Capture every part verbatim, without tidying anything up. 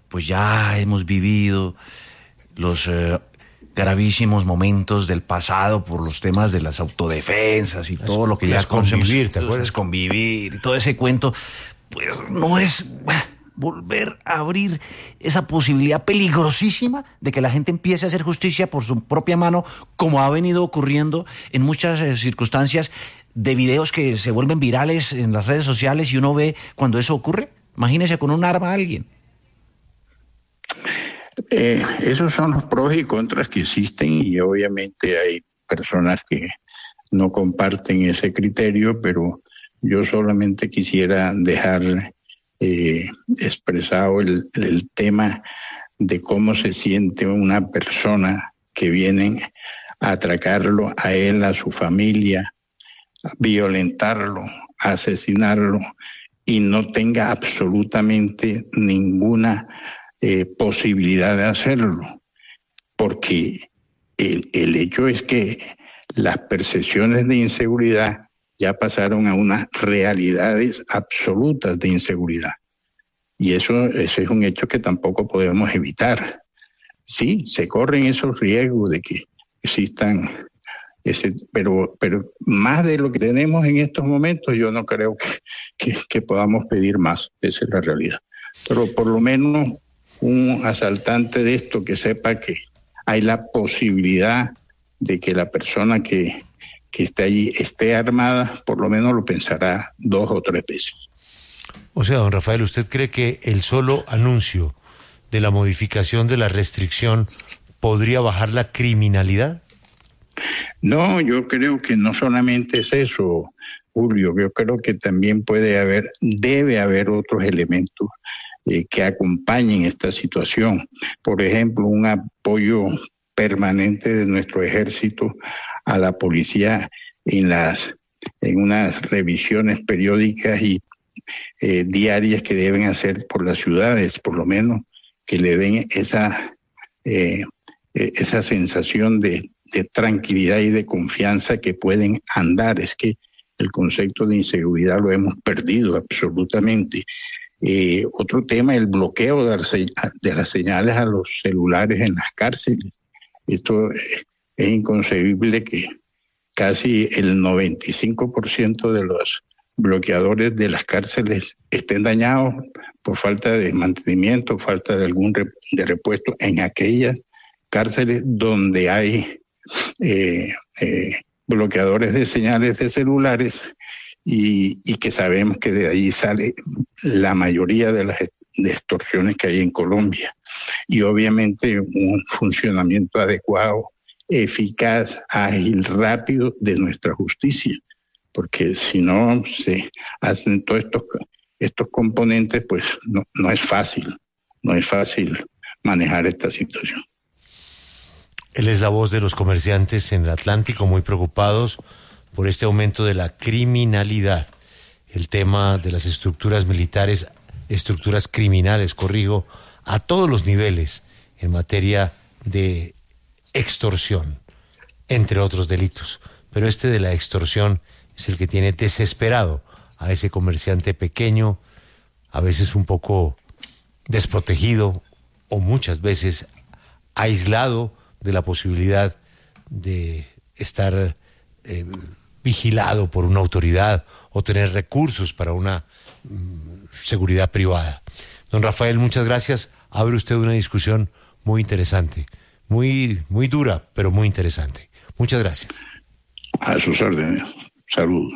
pues ya hemos vivido los eh, gravísimos momentos del pasado por los temas de las autodefensas y las, todo lo que ya conocemos. Convivir, ¿te acuerdas? Convivir y todo ese cuento, pues no es bueno, volver a abrir esa posibilidad peligrosísima de que la gente empiece a hacer justicia por su propia mano, como ha venido ocurriendo en muchas eh, circunstancias de videos que se vuelven virales en las redes sociales y uno ve cuando eso ocurre. Imagínese con un arma a alguien. Eh, esos son los pros y contras que existen, y obviamente hay personas que no comparten ese criterio, pero yo solamente quisiera dejar eh, expresado el, el tema de cómo se siente una persona que vienen a atracarlo a él, a su familia, a violentarlo, a asesinarlo, y no tenga absolutamente ninguna eh, posibilidad de hacerlo, porque el, el hecho es que las percepciones de inseguridad ya pasaron a unas realidades absolutas de inseguridad, y eso, eso es un hecho que tampoco podemos evitar. Sí, se corren esos riesgos de que existan ese, pero, pero más de lo que tenemos en estos momentos, yo no creo que, que, que podamos pedir más. Esa es la realidad. Pero por lo menos un asaltante de esto que sepa que hay la posibilidad de que la persona que, que esté allí esté armada, por lo menos lo pensará dos o tres veces. O sea, don Rafael, ¿usted cree que el solo anuncio de la modificación de la restricción podría bajar la criminalidad? No, yo creo que no solamente es eso, Julio. Yo creo que también puede haber, debe haber otros elementos eh, que acompañen esta situación. Por ejemplo, un apoyo permanente de nuestro ejército a la policía en las en unas revisiones periódicas y eh, diarias que deben hacer por las ciudades, por lo menos que le den esa eh, esa sensación de de tranquilidad y de confianza que pueden andar. Es que el concepto de inseguridad lo hemos perdido absolutamente. Eh, otro tema, el bloqueo de las, de las señales a los celulares en las cárceles. Esto es inconcebible que casi el noventa y cinco por ciento de los bloqueadores de las cárceles estén dañados por falta de mantenimiento, falta de algún rep- de repuesto en aquellas cárceles donde hay Eh, eh, bloqueadores de señales de celulares y, y que sabemos que de ahí sale la mayoría de las de extorsiones que hay en Colombia, y obviamente un funcionamiento adecuado, eficaz, ágil, rápido de nuestra justicia, porque si no se hacen todos estos, estos componentes, pues no, no es fácil, no es fácil manejar esta situación. Él es la voz de los comerciantes en el Atlántico, muy preocupados por este aumento de la criminalidad. El tema de las estructuras militares, estructuras criminales, corrijo, a todos los niveles en materia de extorsión, entre otros delitos. Pero este de la extorsión es el que tiene desesperado a ese comerciante pequeño, a veces un poco desprotegido o muchas veces aislado de la posibilidad de estar eh, vigilado por una autoridad o tener recursos para una mm, seguridad privada. Don Rafael, muchas gracias. Abre usted una discusión muy interesante, muy, muy dura, pero muy interesante. Muchas gracias. A sus órdenes. Saludos.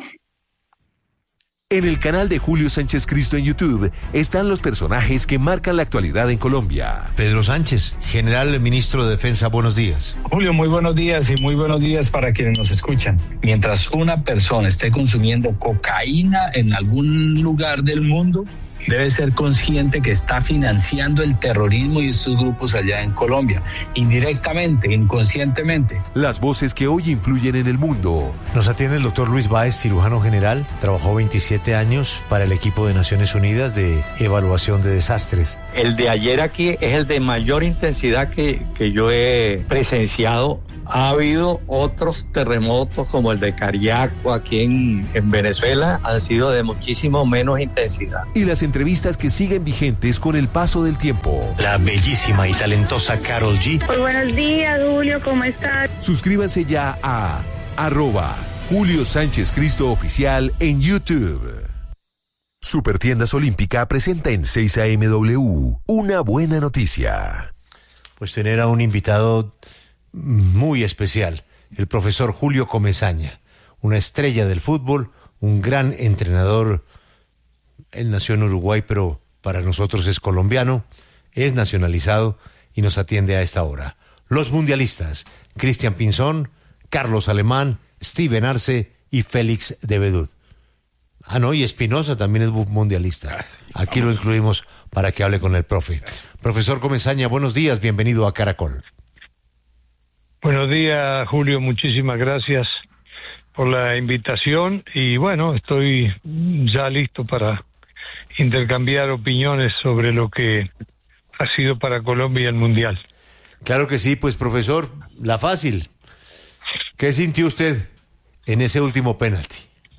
En el canal de Julio Sánchez Cristo en YouTube están los personajes que marcan la actualidad en Colombia. Pedro Sánchez, general ministro de Defensa, buenos días. Julio, muy buenos días y muy buenos días para quienes nos escuchan. Mientras una persona esté consumiendo cocaína en algún lugar del mundo, debe ser consciente que está financiando el terrorismo y estos grupos allá en Colombia, indirectamente, inconscientemente. Las voces que hoy influyen en el mundo. Nos atiende el doctor Luis Báez, cirujano general. Trabajó veintisiete años para el equipo de Naciones Unidas de evaluación de desastres. El de ayer aquí es el de mayor intensidad que, que yo he presenciado Ha habido otros terremotos como el de Cariaco aquí en, en Venezuela, han sido de muchísimo menos intensidad. Y las entrevistas que siguen vigentes con el paso del tiempo. La bellísima y talentosa Karol G. Muy buenos días, Julio, ¿cómo estás? Suscríbanse ya a arroba Julio Sánchez Cristo Oficial en YouTube. Supertiendas Olímpica presenta en seis A M W una buena noticia. Pues tener a un invitado muy especial, el profesor Julio Comesaña, una estrella del fútbol, un gran entrenador. Él nació en Uruguay, pero para nosotros es colombiano, es nacionalizado y nos atiende a esta hora. Los mundialistas, Cristian Pinzón, Carlos Alemán, Steven Arce y Félix de Bedut. Ah, no, y Espinosa también es mundialista. Aquí lo incluimos para que hable con el profe. Profesor Comesaña, buenos días, bienvenido a Caracol. Buenos días, Julio, muchísimas gracias por la invitación y bueno, estoy ya listo para intercambiar opiniones sobre lo que ha sido para Colombia el Mundial. Claro que sí, pues profesor, la fácil. ¿Qué sintió usted en ese último penalti?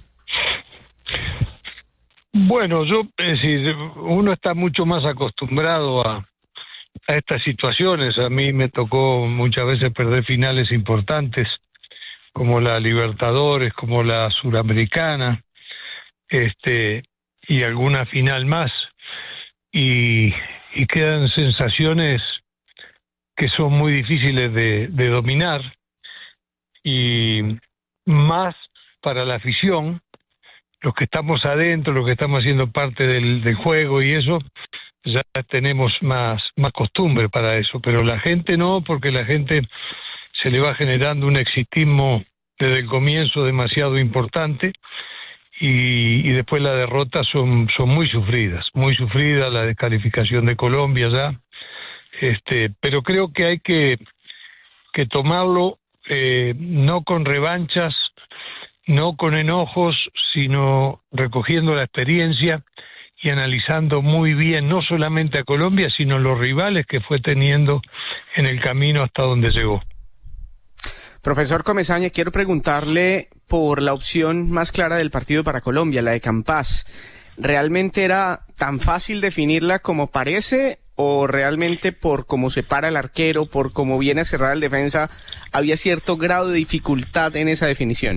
Bueno, yo, es decir, uno está mucho más acostumbrado a a estas situaciones. A mí me tocó muchas veces perder finales importantes, como la Libertadores, como la Suramericana, este, y alguna final más, y, y quedan sensaciones que son muy difíciles de, de dominar, y más para la afición, los que estamos adentro, los que estamos haciendo parte del, del juego y eso, ya tenemos más, más costumbre para eso, pero la gente no, porque la gente se le va generando un exitismo desde el comienzo demasiado importante y, y después las derrotas son, son muy sufridas, muy sufridas, la descalificación de Colombia ya, este, pero creo que hay que, que tomarlo eh, no con revanchas, no con enojos, sino recogiendo la experiencia y analizando muy bien no solamente a Colombia, sino los rivales que fue teniendo en el camino hasta donde llegó. Profesor Comesaña, quiero preguntarle por la opción más clara del partido para Colombia, la de Campas. ¿Realmente era tan fácil definirla como parece o realmente por cómo se para el arquero, por cómo viene a cerrar el defensa, había cierto grado de dificultad en esa definición?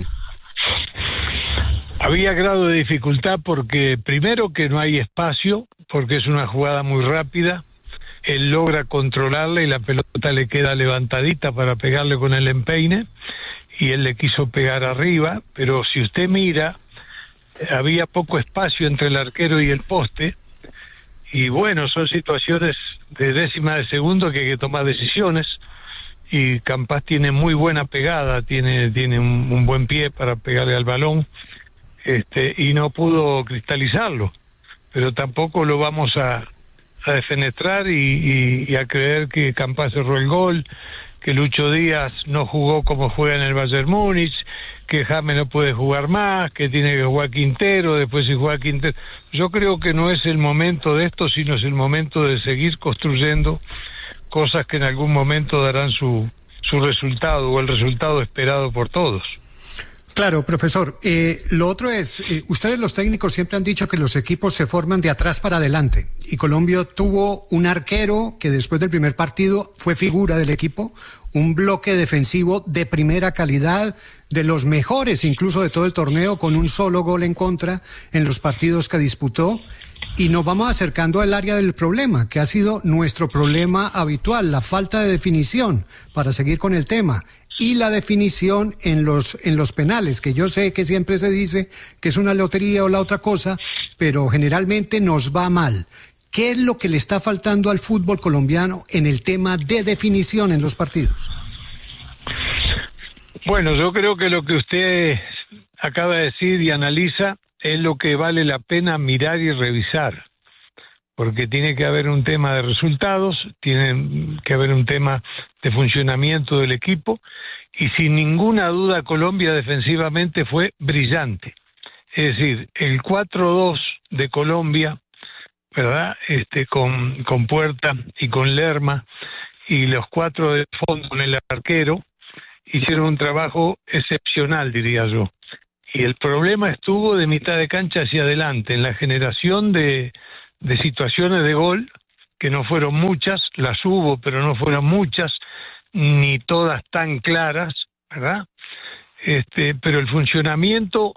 Había grado de dificultad porque primero que no hay espacio, porque es una jugada muy rápida, él logra controlarla y la pelota le queda levantadita para pegarle con el empeine, y él le quiso pegar arriba, pero si usted mira, había poco espacio entre el arquero y el poste, y bueno, son situaciones de décima de segundo que hay que tomar decisiones, y Campas tiene muy buena pegada, tiene, tiene un, un buen pie para pegarle al balón, Este, y no pudo cristalizarlo, pero tampoco lo vamos a, a defenestrar y, y, y a creer que Campas cerró el gol, que Lucho Díaz no jugó como juega en el Bayern Múnich, que James no puede jugar más, que tiene que jugar Quintero, después si juega Quintero. Yo creo que no es el momento de esto, sino es el momento de seguir construyendo cosas que en algún momento darán su, su resultado o el resultado esperado por todos. Claro, profesor. Eh, lo otro es, eh, ustedes los técnicos siempre han dicho que los equipos se forman de atrás para adelante. Y Colombia tuvo un arquero que después del primer partido fue figura del equipo, un bloque defensivo de primera calidad, de los mejores incluso de todo el torneo, con un solo gol en contra en los partidos que disputó. Y nos vamos acercando al área del problema, que ha sido nuestro problema habitual, la falta de definición, para seguir con el tema. Y la definición en los en los penales, que yo sé que siempre se dice que es una lotería o la otra cosa, pero generalmente nos va mal. ¿Qué es lo que le está faltando al fútbol colombiano en el tema de definición en los partidos? Bueno, yo creo que lo que usted acaba de decir y analiza es lo que vale la pena mirar y revisar, porque tiene que haber un tema de resultados, tiene que haber un tema de funcionamiento del equipo, y sin ninguna duda Colombia defensivamente fue brillante. Es decir, el cuatro dos de Colombia, ¿verdad? Este, con, con Puerta y con Lerma, y los cuatro de fondo con el arquero, hicieron un trabajo excepcional, diría yo. Y el problema estuvo de mitad de cancha hacia adelante, en la generación de, de situaciones de gol, que no fueron muchas, las hubo, pero no fueron muchas, ni todas tan claras, ¿verdad? Este, pero el funcionamiento,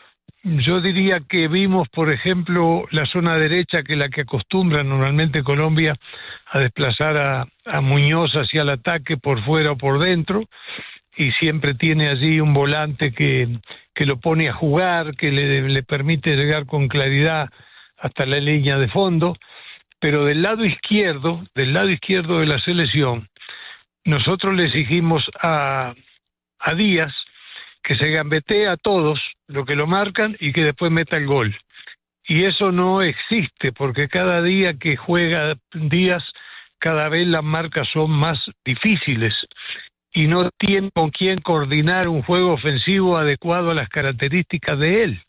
yo diría que vimos, por ejemplo, la zona derecha, que es la que acostumbra normalmente Colombia a desplazar a, a Muñoz hacia el ataque por fuera o por dentro, y siempre tiene allí un volante que, que lo pone a jugar, que le, le permite llegar con claridad hasta la línea de fondo. Pero del lado izquierdo, del lado izquierdo de la selección, nosotros le exigimos a, a Díaz que se gambetee a todos, lo que lo marcan, y que después meta el gol. Y eso no existe, porque cada día que juega Díaz, cada vez las marcas son más difíciles, y no tiene con quién coordinar un juego ofensivo adecuado a las características de él.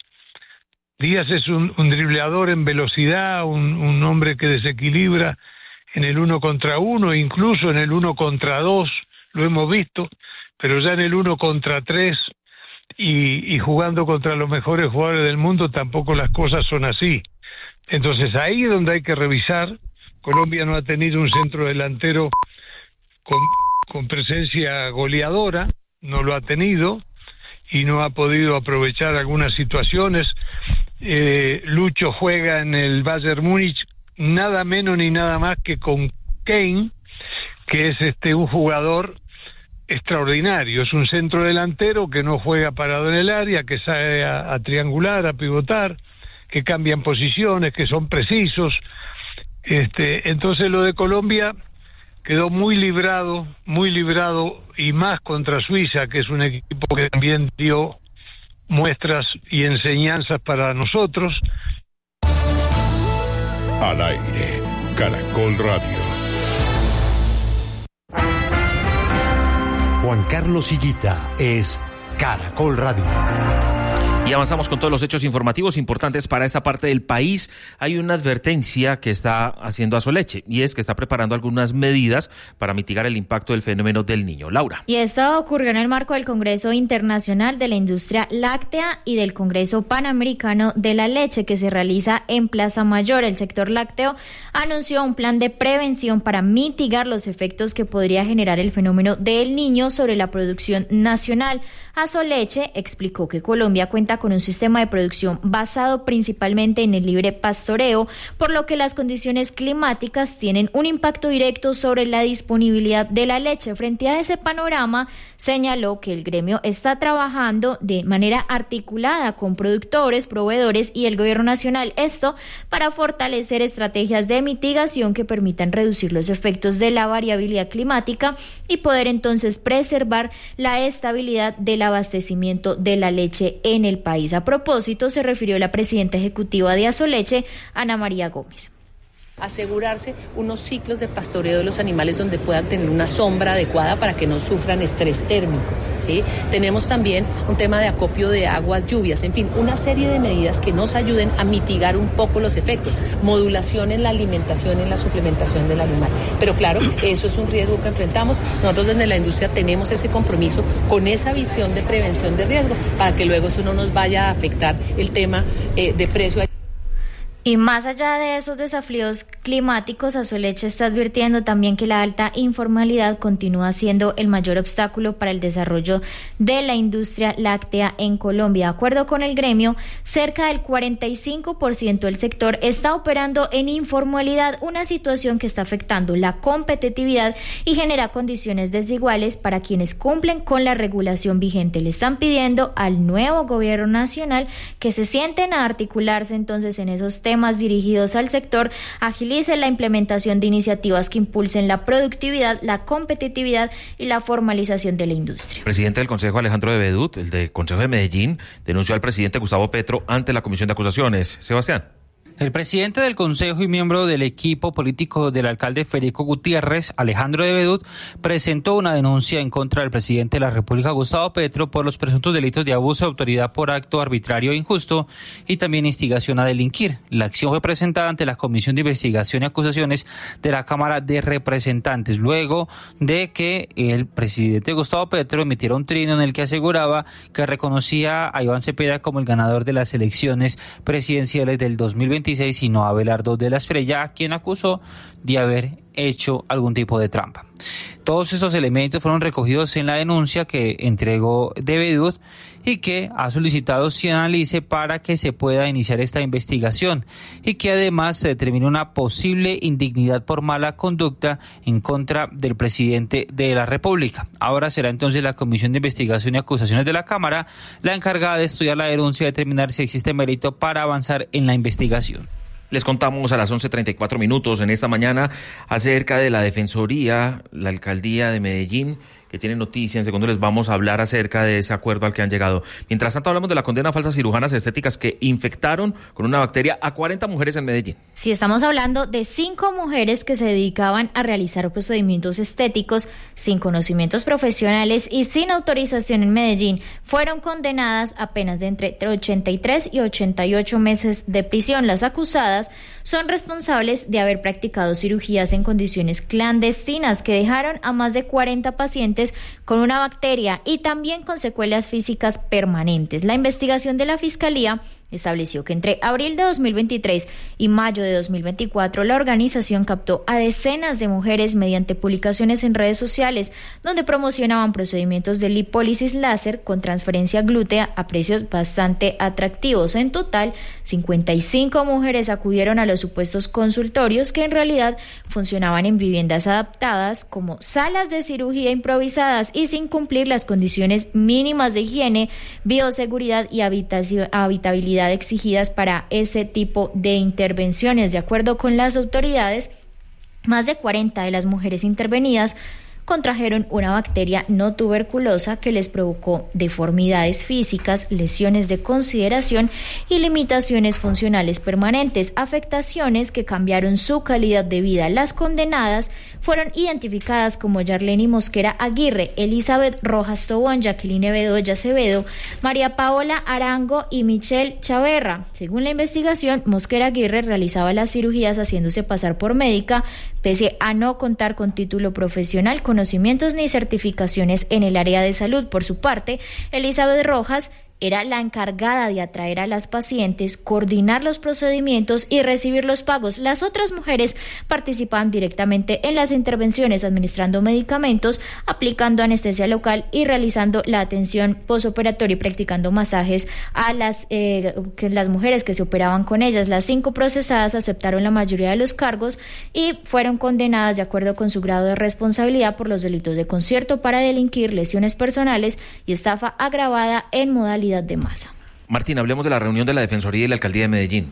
Díaz es un, un dribleador en velocidad, un, un hombre que desequilibra en el uno contra uno, incluso en el uno contra dos, lo hemos visto, pero ya en el uno contra tres y, y jugando contra los mejores jugadores del mundo tampoco las cosas son así. Entonces ahí es donde hay que revisar. Colombia no ha tenido un centro delantero con, con presencia goleadora, no lo ha tenido y no ha podido aprovechar algunas situaciones. Eh, Lucho juega en el Bayern Múnich nada menos ni nada más que con Kane, que es este un jugador extraordinario, es un centro delantero que no juega parado en el área, que sabe a, a triangular, a pivotar, que cambian posiciones, que son precisos. Este, entonces lo de Colombia quedó muy librado, muy librado, y más contra Suiza, que es un equipo que también dio muestras y enseñanzas para nosotros. Al aire, Caracol Radio. Juan Carlos Higuita es Caracol Radio. Y avanzamos con todos los hechos informativos importantes para esta parte del país. Hay una advertencia que está haciendo Azoleche, y es que está preparando algunas medidas para mitigar el impacto del fenómeno del Niño. Laura. Y esto ocurrió en el marco del Congreso Internacional de la Industria Láctea y del Congreso Panamericano de la Leche, que se realiza en Plaza Mayor. El sector lácteo anunció un plan de prevención para mitigar los efectos que podría generar el fenómeno del Niño sobre la producción nacional. Azoleche explicó que Colombia cuenta con un sistema de producción basado principalmente en el libre pastoreo, por lo que las condiciones climáticas tienen un impacto directo sobre la disponibilidad de la leche. Frente a ese panorama, señaló que el gremio está trabajando de manera articulada con productores, proveedores y el gobierno nacional, esto para fortalecer estrategias de mitigación que permitan reducir los efectos de la variabilidad climática y poder entonces preservar la estabilidad del abastecimiento de la leche en el país. A propósito, se refirió la presidenta ejecutiva de Azoleche, Ana María Gómez. Asegurarse unos ciclos de pastoreo de los animales donde puedan tener una sombra adecuada para que no sufran estrés térmico, ¿sí? Tenemos también un tema de acopio de aguas, lluvias, en fin, una serie de medidas que nos ayuden a mitigar un poco los efectos, modulación en la alimentación, en la suplementación del animal. Pero claro, eso es un riesgo que enfrentamos. Nosotros desde la industria tenemos ese compromiso con esa visión de prevención de riesgo para que luego eso no nos vaya a afectar el tema eh, de precio. Y más allá de esos desafíos climáticos, Azoleche está advirtiendo también que la alta informalidad continúa siendo el mayor obstáculo para el desarrollo de la industria láctea en Colombia. De acuerdo con el gremio, cerca del cuarenta y cinco por ciento del sector está operando en informalidad, una situación que está afectando la competitividad y genera condiciones desiguales para quienes cumplen con la regulación vigente. Le están pidiendo al nuevo gobierno nacional que se sienten a articularse entonces en esos temas más dirigidos al sector, agilice la implementación de iniciativas que impulsen la productividad, la competitividad y la formalización de la industria. El presidente del Consejo, Alejandro de Bedut, el del Consejo de Medellín, denunció al presidente Gustavo Petro ante la Comisión de Acusaciones. Sebastián. El presidente del Consejo y miembro del equipo político del alcalde Federico Gutiérrez, Alejandro de Bedut, presentó una denuncia en contra del presidente de la República, Gustavo Petro, por los presuntos delitos de abuso de autoridad por acto arbitrario e injusto y también instigación a delinquir. La acción fue presentada ante la Comisión de Investigación y Acusaciones de la Cámara de Representantes, luego de que el presidente Gustavo Petro emitiera un trino en el que aseguraba que reconocía a Iván Cepeda como el ganador de las elecciones presidenciales del dos mil veintiséis y no a Abelardo de la Espriella, a quien acusó de haber hecho algún tipo de trampa. Todos esos elementos fueron recogidos en la denuncia que entregó de Bedut y que ha solicitado se analice para que se pueda iniciar esta investigación y que además se determine una posible indignidad por mala conducta en contra del presidente de la República. Ahora será entonces la Comisión de Investigación y Acusaciones de la Cámara la encargada de estudiar la denuncia y determinar si existe mérito para avanzar en la investigación. Les contamos a las once treinta y cuatro minutos en esta mañana acerca de la Defensoría, la Alcaldía de Medellín, que tiene noticia. En segundo les vamos a hablar acerca de ese acuerdo al que han llegado. Mientras tanto, hablamos de la condena a falsas cirujanas estéticas que infectaron con una bacteria a cuarenta mujeres en Medellín. Sí, estamos hablando de cinco mujeres que se dedicaban a realizar procedimientos estéticos sin conocimientos profesionales y sin autorización en Medellín. Fueron condenadas a penas de entre ochenta y tres y ochenta y ocho meses de prisión. Las acusadas son responsables de haber practicado cirugías en condiciones clandestinas que dejaron a más de cuarenta pacientes con una bacteria y también con secuelas físicas permanentes. La investigación de la Fiscalía estableció que entre abril de dos mil veintitrés y mayo de dos mil veinticuatro la organización captó a decenas de mujeres mediante publicaciones en redes sociales donde promocionaban procedimientos de lipólisis láser con transferencia glútea a precios bastante atractivos. En total, cincuenta y cinco mujeres acudieron a los supuestos consultorios que en realidad funcionaban en viviendas adaptadas como salas de cirugía improvisadas y sin cumplir las condiciones mínimas de higiene, bioseguridad y habitabilidad exigidas para ese tipo de intervenciones. De acuerdo con las autoridades, más de cuarenta de las mujeres intervenidas contrajeron una bacteria no tuberculosa que les provocó deformidades físicas, lesiones de consideración y limitaciones funcionales permanentes, afectaciones que cambiaron su calidad de vida. Las condenadas fueron identificadas como Yarleni Mosquera Aguirre, Elizabeth Rojas Tobón, Jacqueline Bedoya Acevedo, María Paola Arango y Michelle Chaverra. Según la investigación, Mosquera Aguirre realizaba las cirugías haciéndose pasar por médica, pese a no contar con título profesional, conocimientos ni certificaciones en el área de salud. Por su parte, Elizabeth Rojas era la encargada de atraer a las pacientes, coordinar los procedimientos y recibir los pagos. Las otras mujeres participaban directamente en las intervenciones, administrando medicamentos, aplicando anestesia local y realizando la atención posoperatoria y practicando masajes a las, eh, que las mujeres que se operaban con ellas. Las cinco procesadas aceptaron la mayoría de los cargos y fueron condenadas de acuerdo con su grado de responsabilidad por los delitos de concierto para delinquir, lesiones personales y estafa agravada en modalidad de masa. Martín, hablemos de la reunión de la Defensoría y la Alcaldía de Medellín.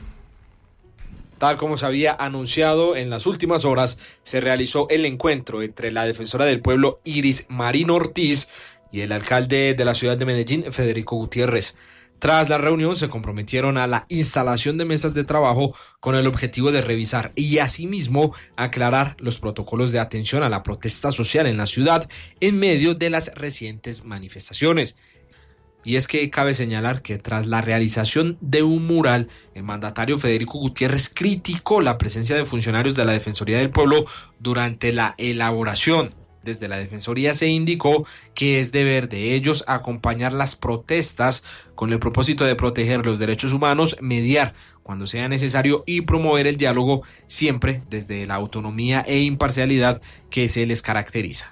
Tal como se había anunciado en las últimas horas, se realizó el encuentro entre la defensora del pueblo Iris Marino Ortiz y el alcalde de la ciudad de Medellín, Federico Gutiérrez. Tras la reunión se comprometieron a la instalación de mesas de trabajo con el objetivo de revisar y asimismo aclarar los protocolos de atención a la protesta social en la ciudad en medio de las recientes manifestaciones. Y es que cabe señalar que tras la realización de un mural, el mandatario Federico Gutiérrez criticó la presencia de funcionarios de la Defensoría del Pueblo durante la elaboración. Desde la Defensoría se indicó que es deber de ellos acompañar las protestas con el propósito de proteger los derechos humanos, mediar cuando sea necesario y promover el diálogo siempre desde la autonomía e imparcialidad que se les caracteriza.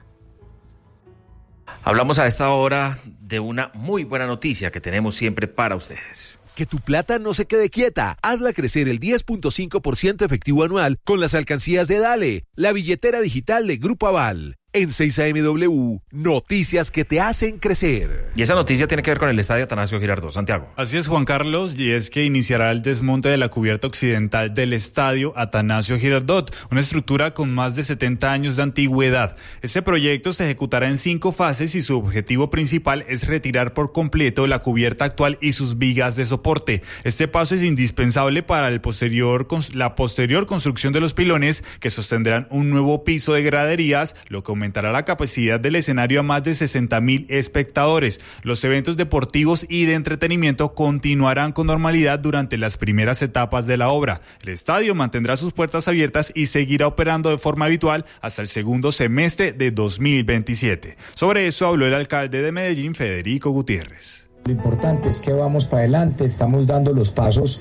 Hablamos a esta hora de una muy buena noticia que tenemos siempre para ustedes. Que tu plata no se quede quieta. Hazla crecer el diez punto cinco por ciento efectivo anual con las alcancías de Dale, la billetera digital de Grupo Aval. En seis A M W, noticias que te hacen crecer. Y esa noticia tiene que ver con el estadio Atanasio Girardot. Santiago. Así es, Juan Carlos, y es que iniciará el desmonte de la cubierta occidental del estadio Atanasio Girardot, una estructura con más de setenta años de antigüedad. Este proyecto se ejecutará en cinco fases y su objetivo principal es retirar por completo la cubierta actual y sus vigas de soporte. Este paso es indispensable para el posterior, la posterior construcción de los pilones que sostendrán un nuevo piso de graderías, lo que aumentará la capacidad del escenario a más de sesenta mil espectadores. Los eventos deportivos y de entretenimiento continuarán con normalidad durante las primeras etapas de la obra. El estadio mantendrá sus puertas abiertas y seguirá operando de forma habitual hasta el segundo semestre de dos mil veintisiete. Sobre eso habló el alcalde de Medellín, Federico Gutiérrez. Lo importante es que vamos para adelante, estamos dando los pasos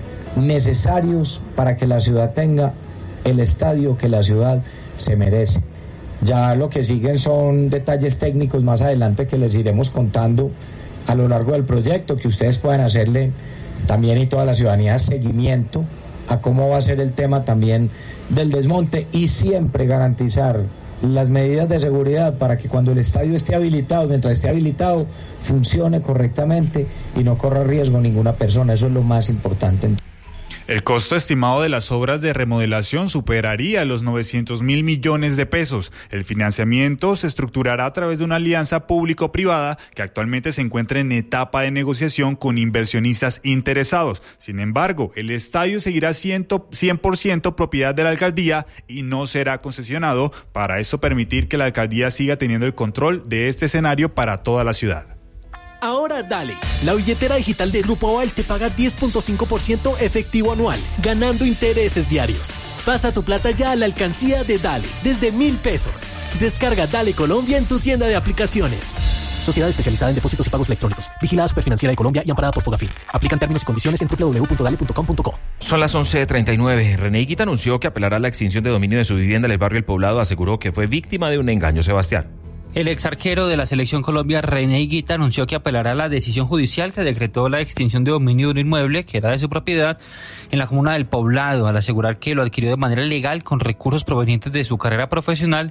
necesarios para que la ciudad tenga el estadio que la ciudad se merece. Ya lo que siguen son detalles técnicos más adelante que les iremos contando a lo largo del proyecto, que ustedes puedan hacerle también y toda la ciudadanía seguimiento a cómo va a ser el tema también del desmonte y siempre garantizar las medidas de seguridad para que cuando el estadio esté habilitado, mientras esté habilitado, funcione correctamente y no corra riesgo ninguna persona. Eso es lo más importante. El costo estimado de las obras de remodelación superaría los novecientos mil millones de pesos. El financiamiento se estructurará a través de una alianza público-privada que actualmente se encuentra en etapa de negociación con inversionistas interesados. Sin embargo, el estadio seguirá cien por ciento propiedad de la alcaldía y no será concesionado. Para eso permitir que la alcaldía siga teniendo el control de este escenario para toda la ciudad. Ahora dale, la billetera digital de Grupo Aval te paga diez punto cinco por ciento efectivo anual, ganando intereses diarios. Pasa tu plata ya a la alcancía de Dale, desde mil pesos. Descarga Dale Colombia en tu tienda de aplicaciones. Sociedad especializada en depósitos y pagos electrónicos. Vigilada Superfinanciera de Colombia y amparada por Fogafín. Aplican términos y condiciones en doble u doble u doble u punto dale punto com punto co. Son las once treinta y nueve. René Higuita anunció que apelará a la extinción de dominio de su vivienda en el barrio El Poblado. Aseguró que fue víctima de un engaño. Sebastián. El exarquero de la Selección Colombia, René Higuita, anunció que apelará a la decisión judicial que decretó la extinción de dominio de un inmueble que era de su propiedad en la comuna del Poblado, al asegurar que lo adquirió de manera legal con recursos provenientes de su carrera profesional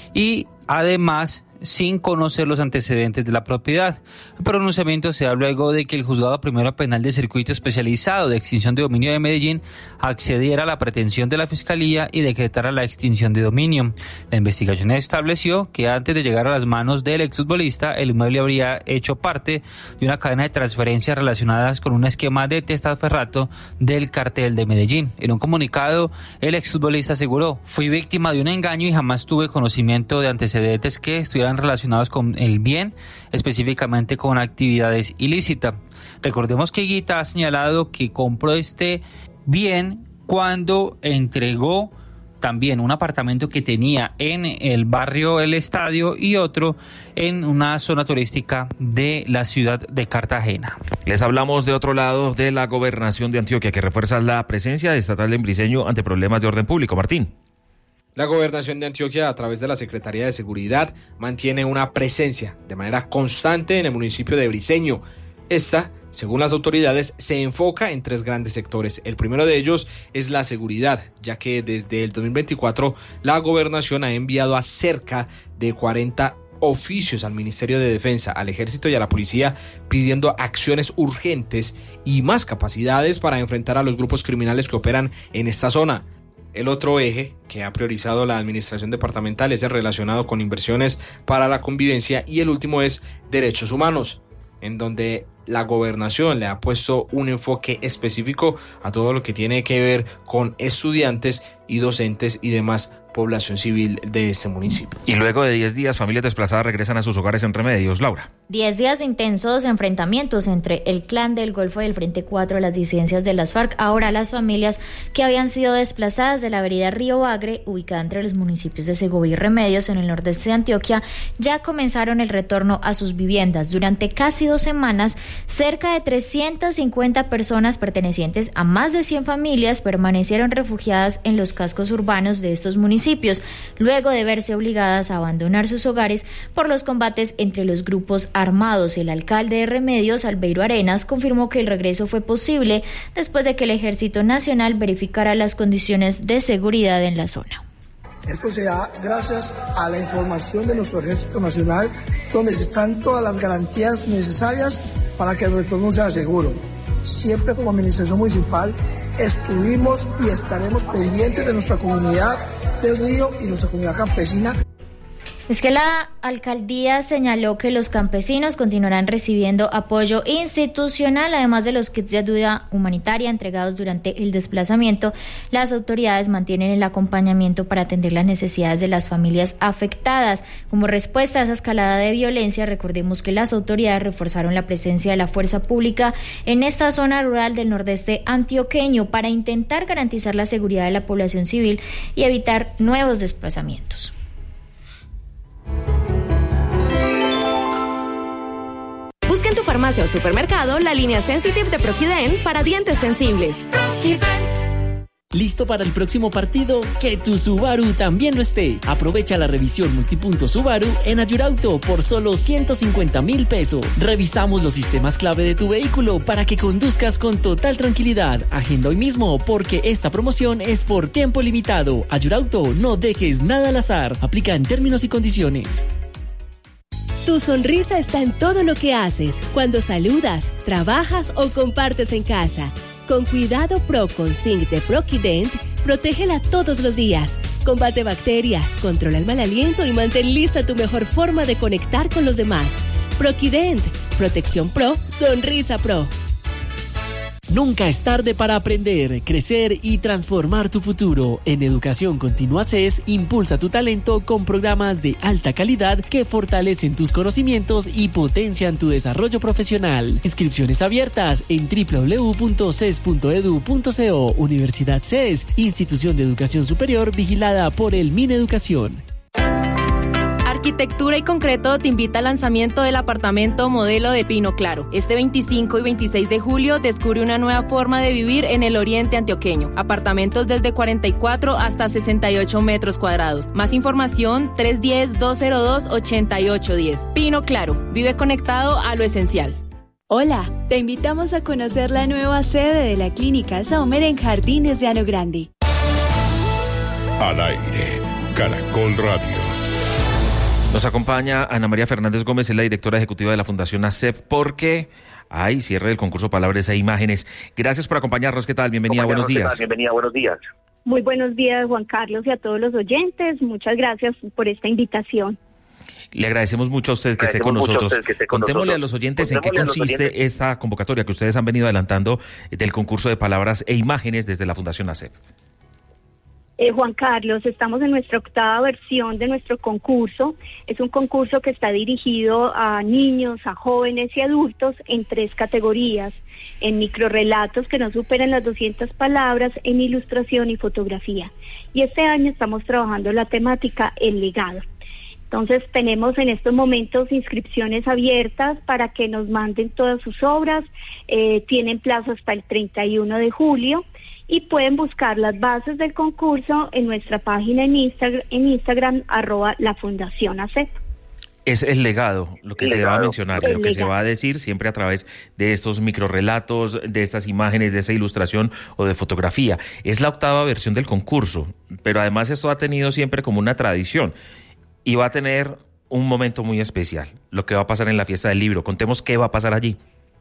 y además sin conocer los antecedentes de la propiedad. El pronunciamiento se da luego de que el Juzgado Primero Penal de Circuito Especializado de Extinción de Dominio de Medellín accediera a la pretensión de la Fiscalía y decretara la extinción de dominio. La investigación estableció que antes de llegar a las manos del exfutbolista, el inmueble habría hecho parte de una cadena de transferencias relacionadas con un esquema de testaferrato del cartel de Medellín. En un comunicado, el exfutbolista aseguró: fui víctima de un engaño y jamás tuve conocimiento de antecedentes que estuvieran relacionados con el bien, específicamente con actividades ilícitas. Recordemos que Higuita ha señalado que compró este bien cuando entregó también un apartamento que tenía en el barrio El Estadio y otro en una zona turística de la ciudad de Cartagena. Les hablamos de otro lado de la gobernación de Antioquia, que refuerza la presencia estatal en Briceño ante problemas de orden público. Martín. La gobernación de Antioquia, a través de la Secretaría de Seguridad, mantiene una presencia de manera constante en el municipio de Briceño. Esta, según las autoridades, se enfoca en tres grandes sectores. El primero de ellos es la seguridad, ya que desde el dos mil veinticuatro la gobernación ha enviado a cerca de cuarenta oficios al Ministerio de Defensa, al Ejército y a la Policía, pidiendo acciones urgentes y más capacidades para enfrentar a los grupos criminales que operan en esta zona. El otro eje que ha priorizado la administración departamental es el relacionado con inversiones para la convivencia, y el último es derechos humanos, en donde la gobernación le ha puesto un enfoque específico a todo lo que tiene que ver con estudiantes y docentes y demás población civil de este municipio. Y luego de diez días, familias desplazadas regresan a sus hogares en Remedios. Laura. Diez días de intensos enfrentamientos entre el Clan del Golfo y el Frente cuatro, las disidencias de las FARC. Ahora las familias que habían sido desplazadas de la vereda Río Bagre, ubicada entre los municipios de Segovia y Remedios, en el nordeste de Antioquia, ya comenzaron el retorno a sus viviendas. Durante casi dos semanas, cerca de trescientas cincuenta personas pertenecientes a más de cien familias permanecieron refugiadas en los cascos urbanos de estos municipios, luego de verse obligadas a abandonar sus hogares por los combates entre los grupos armados. El alcalde de Remedios, Albeiro Arenas, confirmó que el regreso fue posible después de que el Ejército Nacional verificara las condiciones de seguridad en la zona. Esto se da gracias a la información de nuestro Ejército Nacional, donde están todas las garantías necesarias para que el retorno sea seguro. Siempre como Administración Municipal estuvimos y estaremos pendientes de nuestra comunidad del río y nuestra comunidad campesina. Es que la alcaldía señaló que los campesinos continuarán recibiendo apoyo institucional, además de los kits de ayuda humanitaria entregados durante el desplazamiento. Las autoridades mantienen el acompañamiento para atender las necesidades de las familias afectadas. Como respuesta a esa escalada de violencia, recordemos que las autoridades reforzaron la presencia de la fuerza pública en esta zona rural del nordeste antioqueño para intentar garantizar la seguridad de la población civil y evitar nuevos desplazamientos. Busca en tu farmacia o supermercado la línea Sensitive de Proquident para dientes sensibles. ¿Listo para el próximo partido? Que tu Subaru también lo esté. Aprovecha la revisión multipunto Subaru en Ayurauto por solo ciento cincuenta mil pesos. Revisamos los sistemas clave de tu vehículo para que conduzcas con total tranquilidad. Agenda hoy mismo porque esta promoción es por tiempo limitado. Ayurauto, no dejes nada al azar. Aplica en términos y condiciones. Tu sonrisa está en todo lo que haces, cuando saludas, trabajas o compartes en casa. Con Cuidado Pro con Zinc de Proquident, protégela todos los días. Combate bacterias, controla el mal aliento y mantén lista tu mejor forma de conectar con los demás. Proquident, protección pro, sonrisa pro. Nunca es tarde para aprender, crecer y transformar tu futuro. En Educación Continua C E S, impulsa tu talento con programas de alta calidad que fortalecen tus conocimientos y potencian tu desarrollo profesional. Inscripciones abiertas en doble u doble u doble u punto c e s punto e d u punto co. Universidad C E S, institución de educación superior vigilada por el Mineducación. Arquitectura y Concreto te invita al lanzamiento del apartamento modelo de Pino Claro. Este veinticinco y veintiséis de julio descubre una nueva forma de vivir en el oriente antioqueño. Apartamentos desde cuarenta y cuatro hasta sesenta y ocho metros cuadrados. Más información tres uno cero, dos cero dos, ocho ocho uno cero. Pino Claro, vive conectado a lo esencial. Hola, te invitamos a conocer la nueva sede de la Clínica Saumer en Jardines de Ano Grande. Al aire, Caracol Radio. Nos acompaña Ana María Fernández Gómez, es la directora ejecutiva de la Fundación ASEP, porque hay cierre del concurso Palabras e Imágenes. Gracias por acompañarnos. ¿Qué tal? Bienvenida, buenos días. Bienvenida, buenos días. Muy buenos días, Juan Carlos, y a todos los oyentes. Muchas gracias por esta invitación. Le agradecemos mucho a usted que esté con nosotros. Contémosle a los oyentes en qué consiste esta convocatoria que ustedes han venido adelantando del concurso de Palabras e Imágenes desde la Fundación ASEP. Eh, Juan Carlos, estamos en nuestra octava versión de nuestro concurso. Es un concurso que está dirigido a niños, a jóvenes y adultos en tres categorías: en microrrelatos que no superen las doscientas palabras, en ilustración y fotografía. Y este año estamos trabajando la temática El legado. Entonces tenemos en estos momentos inscripciones abiertas para que nos manden todas sus obras. Eh, tienen plazo hasta el treinta y uno de julio. Y pueden buscar las bases del concurso en nuestra página en Instagram, en Instagram arroba la Fundación ASEP. Es el legado, lo que el se legado. va a mencionar, el lo que legado. se va a decir siempre a través de estos microrrelatos, de estas imágenes, de esa ilustración o de fotografía. Es la octava versión del concurso, pero además esto ha tenido siempre como una tradición y va a tener un momento muy especial, lo que va a pasar en la fiesta del libro. Contemos qué va a pasar allí.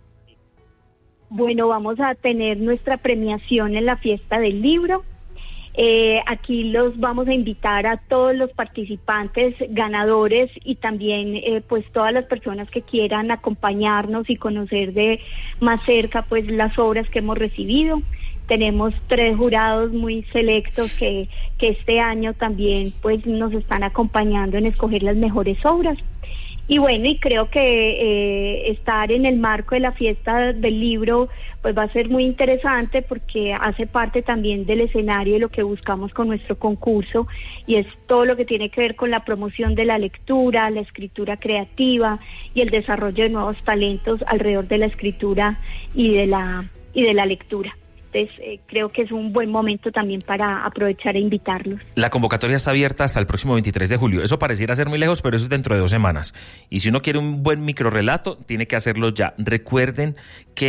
Bueno, vamos a tener nuestra premiación en la fiesta del libro. Eh, aquí los vamos a invitar a todos los participantes ganadores y también eh, pues todas las personas que quieran acompañarnos y conocer de más cerca pues las obras que hemos recibido. Tenemos tres jurados muy selectos que, que este año también pues nos están acompañando en escoger las mejores obras. Y bueno, y creo que eh, estar en el marco de la fiesta del libro pues va a ser muy interesante porque hace parte también del escenario de lo que buscamos con nuestro concurso, y es todo lo que tiene que ver con la promoción de la lectura, la escritura creativa y el desarrollo de nuevos talentos alrededor de la escritura y de la y de la lectura. Entonces, eh, creo que es un buen momento también para aprovechar e invitarlos. La convocatoria está abierta hasta el próximo veintitrés de julio. Eso pareciera ser muy lejos, pero eso es dentro de dos semanas. Y si uno quiere un buen microrrelato, tiene que hacerlo ya. Recuerden que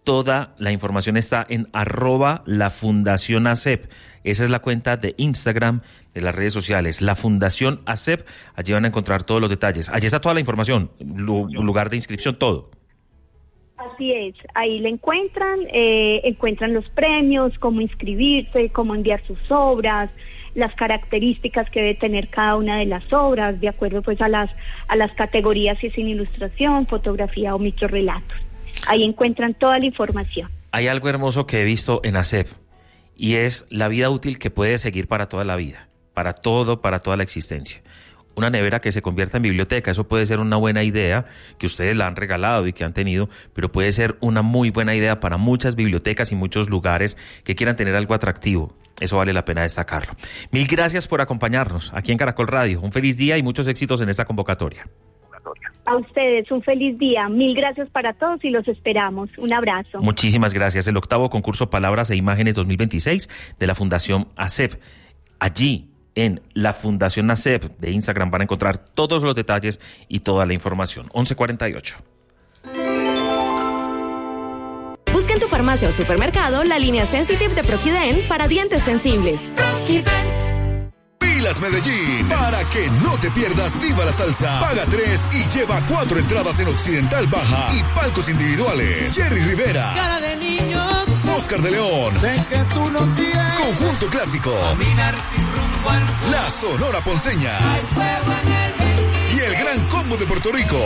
Toda la información está en arroba la Fundación ASEP. Esa es la cuenta de Instagram de las redes sociales, la Fundación ASEP. Allí van a encontrar todos los detalles. Allí está toda la información, lugar de inscripción, todo. Así es, ahí le encuentran, eh, encuentran los premios, cómo inscribirse, cómo enviar sus obras, las características que debe tener cada una de las obras, de acuerdo pues a las a las categorías, si es en ilustración, fotografía o microrrelatos. Ahí encuentran toda la información. Hay algo hermoso que he visto en ASEP y es la vida útil que puede seguir para toda la vida, para todo, para toda la existencia. Una nevera que se convierta en biblioteca, eso puede ser una buena idea, que ustedes la han regalado y que han tenido, pero puede ser una muy buena idea para muchas bibliotecas y muchos lugares que quieran tener algo atractivo. Eso vale la pena destacarlo. Mil gracias por acompañarnos aquí en Caracol Radio. Un feliz día y muchos éxitos en esta convocatoria. A ustedes un feliz día. Mil gracias para todos y los esperamos. Un abrazo. Muchísimas gracias. El octavo concurso Palabras e Imágenes dos mil veintiséis de la Fundación ASEP. Allí, en la Fundación ASEP de Instagram, van a encontrar todos los detalles y toda la información. once cuarenta y ocho. Busca en tu farmacia o supermercado la línea Sensitive de Proquident para dientes sensibles. Pilas Medellín, para que no te pierdas Viva la Salsa. Paga tres y lleva cuatro entradas en Occidental Baja y palcos individuales. Jerry Rivera, Cara de niño, Oscar de León, sé que tú no tienes Conjunto Clásico, caminar sin rumbo al mundo. La Sonora Ponceña y el Gran Combo de Puerto Rico.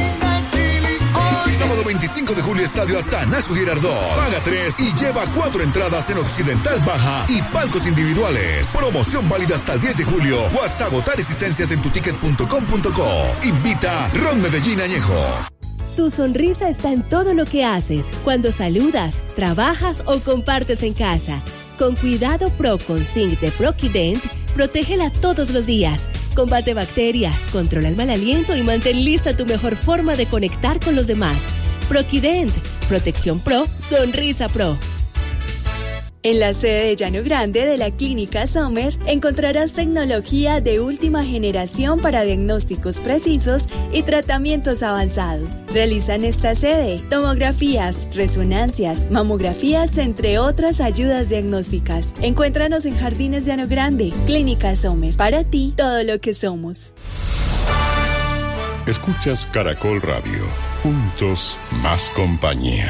Sábado veinticinco de julio, Estadio Atanasio Girardot. Paga tres y lleva cuatro entradas en Occidental Baja y palcos individuales. Promoción válida hasta el diez de julio o hasta agotar existencias en tuticket punto com punto co. Invita Ron Medellín Añejo. Tu sonrisa está en todo lo que haces, cuando saludas, trabajas o compartes en casa. Con Cuidado Pro con Zinc de Proquident, protégela todos los días. Combate bacterias, controla el mal aliento y mantén lista tu mejor forma de conectar con los demás. Proquident, Protección Pro, Sonrisa Pro. En la sede de Llano Grande de la Clínica Sommer encontrarás tecnología de última generación para diagnósticos precisos y tratamientos avanzados. Realizan esta sede tomografías, resonancias, mamografías, entre otras ayudas diagnósticas. Encuéntranos en Jardines Llano Grande, Clínica Sommer. Para ti, todo lo que somos. Escuchas Caracol Radio. Juntos, más compañía.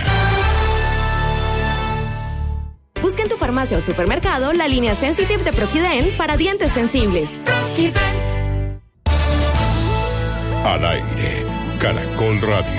Busca en tu farmacia o supermercado la línea Sensitive de Proquident para dientes sensibles. Al aire, Caracol Radio.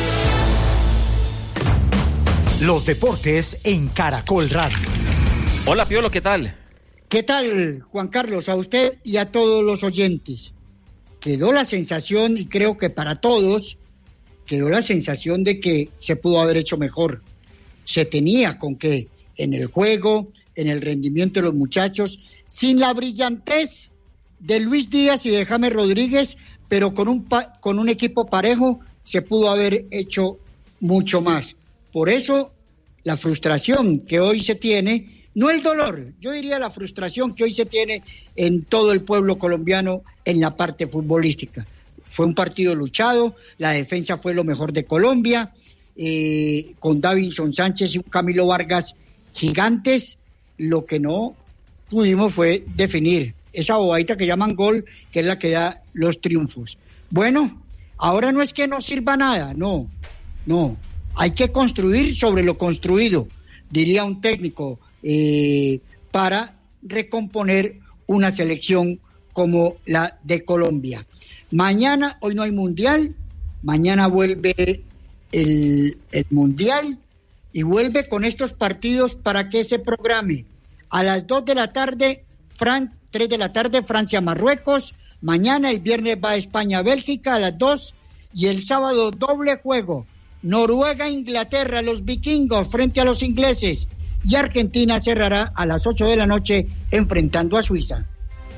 Los deportes en Caracol Radio. Hola, Piolo, ¿qué tal? ¿Qué tal, Juan Carlos? A usted y a todos los oyentes. Quedó la sensación, y creo que para todos, quedó la sensación de que se pudo haber hecho mejor. Se tenía con qué. En el juego, en el rendimiento de los muchachos, sin la brillantez de Luis Díaz y de James Rodríguez, pero con un, pa- con un equipo parejo se pudo haber hecho mucho más. Por eso, la frustración que hoy se tiene, no el dolor, yo diría la frustración que hoy se tiene en todo el pueblo colombiano en la parte futbolística. Fue un partido luchado, la defensa fue lo mejor de Colombia, eh, con Davinson Sánchez y Camilo Vargas gigantes. Lo que no pudimos fue definir esa bobadita que llaman gol, que es la que da los triunfos. Bueno, ahora no es que no sirva nada, no, no, hay que construir sobre lo construido, diría un técnico, eh, para recomponer una selección como la de Colombia. Mañana, hoy no hay mundial, mañana vuelve el, el mundial, y vuelve con estos partidos para que se programe. A las dos de la tarde, Fran, tres de la tarde, Francia-Marruecos. Mañana, el viernes, va España-Bélgica a las dos. Y el sábado, doble juego. Noruega-Inglaterra, los vikingos frente a los ingleses. Y Argentina cerrará a las ocho de la noche enfrentando a Suiza.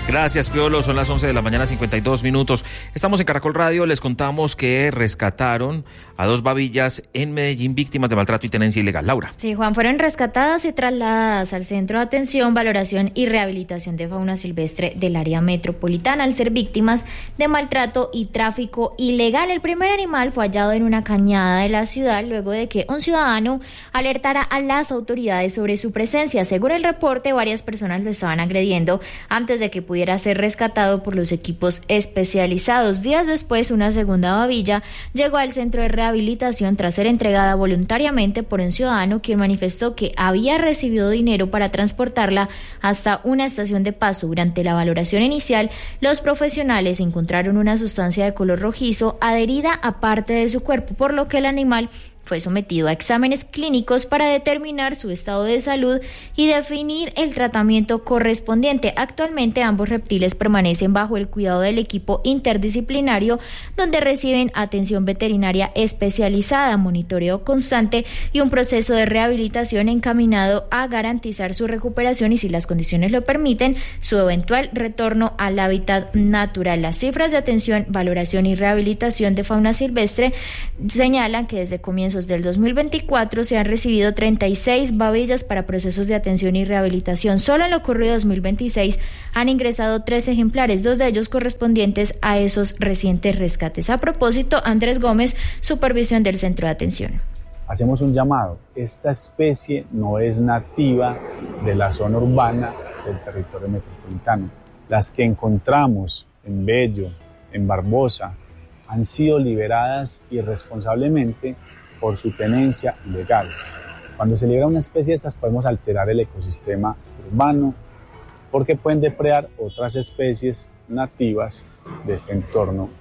Gracias, Piolo. Son las once de la mañana, cincuenta y dos minutos. Estamos en Caracol Radio. Les contamos que rescataron a dos babillas en Medellín víctimas de maltrato y tenencia ilegal. Laura. Sí, Juan, fueron rescatadas y trasladadas al Centro de Atención, Valoración y Rehabilitación de Fauna Silvestre del área metropolitana al ser víctimas de maltrato y tráfico ilegal. El primer animal fue hallado en una cañada de la ciudad luego de que un ciudadano alertara a las autoridades sobre su presencia. Según el reporte, varias personas lo estaban agrediendo antes de que pudiera ser rescatado por los equipos especializados. Días después, una segunda babilla llegó al centro de rehabilitación tras ser entregada voluntariamente por un ciudadano quien manifestó que había recibido dinero para transportarla hasta una estación de paso. Durante la valoración inicial, los profesionales encontraron una sustancia de color rojizo adherida a parte de su cuerpo, por lo que el animal fue sometido a exámenes clínicos para determinar su estado de salud y definir el tratamiento correspondiente. Actualmente ambos reptiles permanecen bajo el cuidado del equipo interdisciplinario, donde reciben atención veterinaria especializada, monitoreo constante y un proceso de rehabilitación encaminado a garantizar su recuperación y, si las condiciones lo permiten, su eventual retorno al hábitat natural. Las cifras de atención, valoración y rehabilitación de fauna silvestre señalan que desde comienzos del dos mil veinticuatro se han recibido treinta y seis babillas para procesos de atención y rehabilitación. Solo en lo ocurrido dos mil veintiséis han ingresado tres ejemplares, dos de ellos correspondientes a esos recientes rescates. A propósito, Andrés Gómez, supervisión del Centro de Atención. Hacemos un llamado. Esta especie no es nativa de la zona urbana del territorio metropolitano. Las que encontramos en Bello, en Barbosa, han sido liberadas irresponsablemente por su tenencia ilegal. Cuando se libera una especie de estas, podemos alterar el ecosistema urbano porque pueden depredar otras especies nativas de este entorno.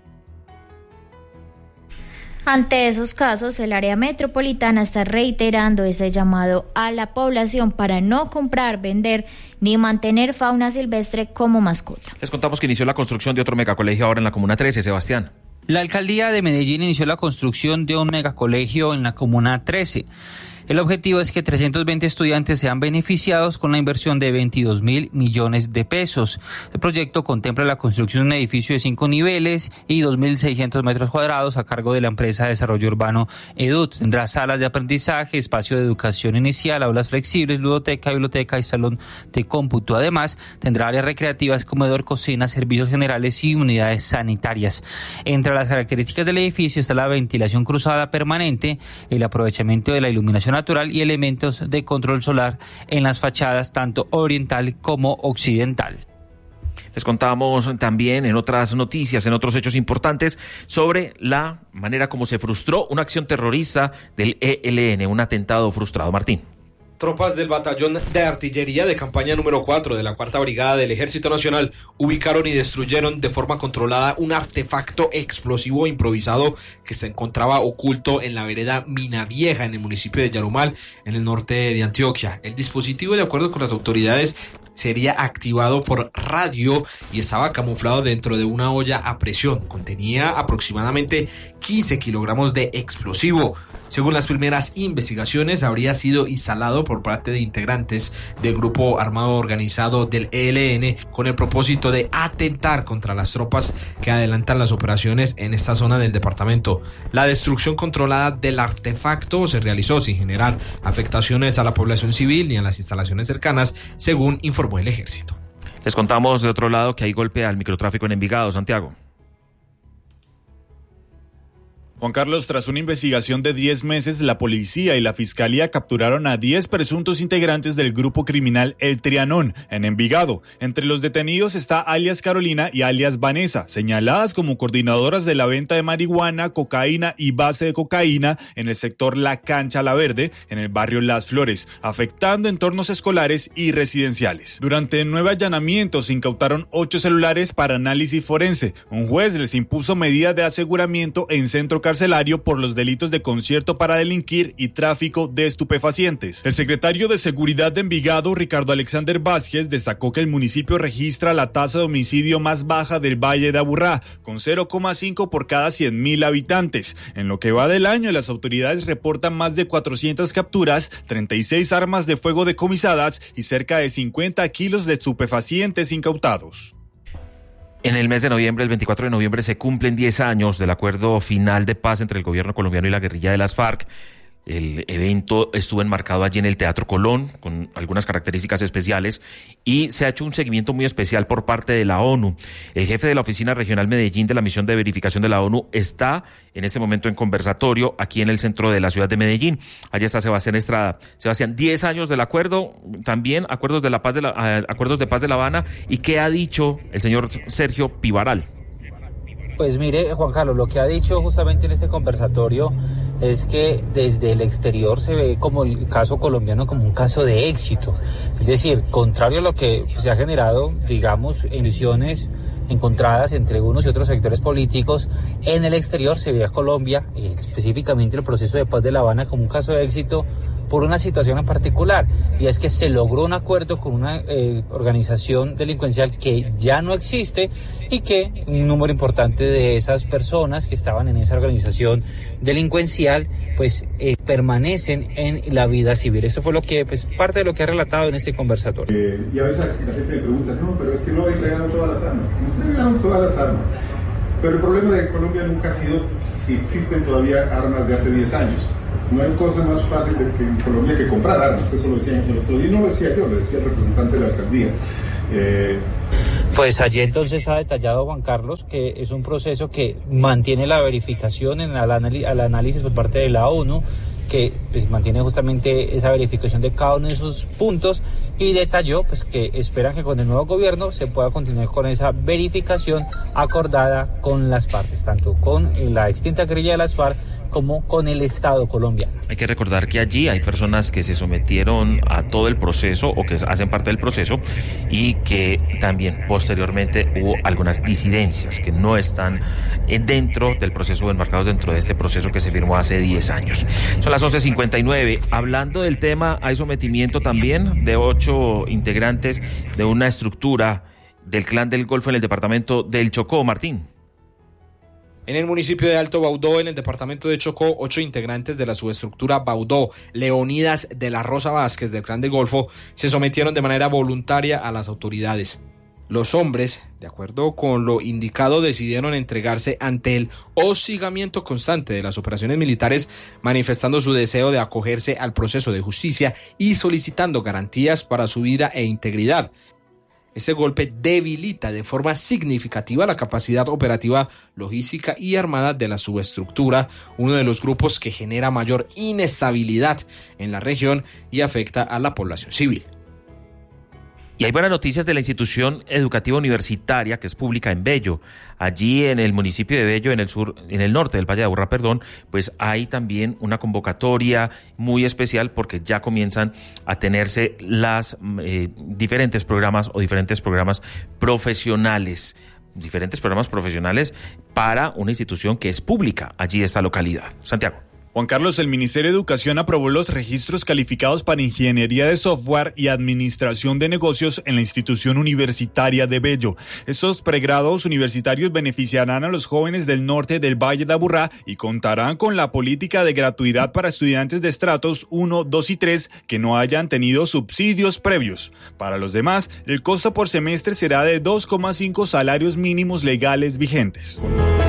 Ante esos casos, el área metropolitana está reiterando ese llamado a la población para no comprar, vender ni mantener fauna silvestre como mascota. Les contamos que inició la construcción de otro megacolegio ahora en la Comuna trece, Sebastián. La alcaldía de Medellín inició la construcción de un megacolegio en la Comuna trece. El objetivo es que trescientos veinte estudiantes sean beneficiados con la inversión de veintidós mil millones de pesos. El proyecto contempla la construcción de un edificio de cinco niveles y dos mil seiscientos metros cuadrados a cargo de la empresa de desarrollo urbano EDUT. Tendrá salas de aprendizaje, espacio de educación inicial, aulas flexibles, ludoteca, biblioteca y salón de cómputo. Además, tendrá áreas recreativas, comedor, cocina, servicios generales y unidades sanitarias. Entre las características del edificio está la ventilación cruzada permanente, el aprovechamiento de la iluminación natural y elementos de control solar en las fachadas tanto oriental como occidental. Les contamos también en otras noticias, en otros hechos importantes, sobre la manera como se frustró una acción terrorista del E L N, un atentado frustrado. Martín. Tropas del Batallón de Artillería de Campaña número cuatro de la Cuarta Brigada del Ejército Nacional ubicaron y destruyeron de forma controlada un artefacto explosivo improvisado que se encontraba oculto en la vereda Mina Vieja, en el municipio de Yarumal, en el norte de Antioquia. El dispositivo, de acuerdo con las autoridades, sería activado por radio y estaba camuflado dentro de una olla a presión. Contenía aproximadamente quince kilogramos de explosivo. Según las primeras investigaciones, habría sido instalado por parte de integrantes del grupo armado organizado del E L N con el propósito de atentar contra las tropas que adelantan las operaciones en esta zona del departamento. La destrucción controlada del artefacto se realizó sin generar afectaciones a la población civil ni a las instalaciones cercanas, según informó el ejército. Les contamos de otro lado que hay golpe al microtráfico en Envigado, Santiago. Juan Carlos, tras una investigación de diez meses, la policía y la fiscalía capturaron a diez presuntos integrantes del grupo criminal El Trianón en Envigado. Entre los detenidos está alias Carolina y alias Vanessa, señaladas como coordinadoras de la venta de marihuana, cocaína y base de cocaína en el sector La Cancha La Verde, en el barrio Las Flores, afectando entornos escolares y residenciales. Durante nueve allanamientos se incautaron ocho celulares para análisis forense. Un juez les impuso medida de aseguramiento en centro carcelario por los delitos de concierto para delinquir y tráfico de estupefacientes. El secretario de Seguridad de Envigado, Ricardo Alexander Vázquez, destacó que el municipio registra la tasa de homicidio más baja del Valle de Aburrá, con cero coma cinco por cada cien mil habitantes. En lo que va del año, las autoridades reportan más de cuatrocientas capturas, treinta y seis armas de fuego decomisadas y cerca de cincuenta kilos de estupefacientes incautados. En el mes de noviembre, el veinticuatro de noviembre, se cumplen diez años del acuerdo final de paz entre el gobierno colombiano y la guerrilla de las FARC. El evento estuvo enmarcado allí en el Teatro Colón, con algunas características especiales, y se ha hecho un seguimiento muy especial por parte de la ONU. El jefe de la Oficina Regional Medellín de la Misión de Verificación de la ONU está en este momento en conversatorio aquí en el centro de la ciudad de Medellín. Allí está Sebastián Estrada. Sebastián, diez años del acuerdo, también acuerdos de la paz de la, acuerdos de paz de La Habana. ¿Y qué ha dicho el señor Sergio Pivaral? Pues mire, Juan Carlos, lo que ha dicho justamente en este conversatorio es que desde el exterior se ve como el caso colombiano como un caso de éxito. Es decir, contrario a lo que se ha generado, digamos, en visiones encontradas entre unos y otros sectores políticos, en el exterior se ve a Colombia, específicamente el proceso de paz de La Habana, como un caso de éxito por una situación en particular, y es que se logró un acuerdo con una eh, organización delincuencial que ya no existe y que un número importante de esas personas que estaban en esa organización delincuencial pues eh, permanecen en la vida civil. Esto fue lo que, pues, parte de lo que ha relatado en este conversatorio. Eh, y a veces la gente me pregunta, no, pero es que no entregaron todas las armas. No entregaron todas las armas. Pero el problema de Colombia nunca ha sido si existen todavía armas de hace diez años. No hay cosa más fácil de que en Colombia que comprar armas, eso lo decía el otro día, y no lo decía yo, lo decía el representante de la alcaldía. Eh... Pues allí entonces ha detallado Juan Carlos que es un proceso que mantiene la verificación en el, anal- el análisis por parte de la ONU, que pues mantiene justamente esa verificación de cada uno de esos puntos, y detalló pues que esperan que con el nuevo gobierno se pueda continuar con esa verificación acordada con las partes, tanto con la extinta guerrilla de las FARC como con el Estado colombiano. Hay que recordar que allí hay personas que se sometieron a todo el proceso o que hacen parte del proceso, y que también posteriormente hubo algunas disidencias que no están dentro del proceso o enmarcados dentro de este proceso que se firmó hace diez años. Son las once cincuenta y nueve. Hablando del tema, hay sometimiento también de ocho integrantes de una estructura del Clan del Golfo en el departamento del Chocó. Martín. En el municipio de Alto Baudó, en el departamento de Chocó, ocho integrantes de la subestructura Baudó, Leonidas de la Rosa Vázquez del Clan del Golfo, se sometieron de manera voluntaria a las autoridades. Los hombres, de acuerdo con lo indicado, decidieron entregarse ante el hostigamiento constante de las operaciones militares, manifestando su deseo de acogerse al proceso de justicia y solicitando garantías para su vida e integridad. Este golpe debilita de forma significativa la capacidad operativa, logística y armada de la subestructura, uno de los grupos que genera mayor inestabilidad en la región y afecta a la población civil. Y hay buenas noticias de la institución educativa universitaria que es pública en Bello. Allí en el municipio de Bello, en el sur, en el norte del Valle de Aburrá, perdón, pues hay también una convocatoria muy especial porque ya comienzan a tenerse las eh, diferentes programas o diferentes programas profesionales. diferentes programas profesionales para una institución que es pública allí de esta localidad. Santiago. Juan Carlos, el Ministerio de Educación aprobó los registros calificados para Ingeniería de Software y Administración de Negocios en la institución universitaria de Bello. Estos pregrados universitarios beneficiarán a los jóvenes del norte del Valle de Aburrá y contarán con la política de gratuidad para estudiantes de estratos uno, dos y tres que no hayan tenido subsidios previos. Para los demás, el costo por semestre será de dos coma cinco salarios mínimos legales vigentes.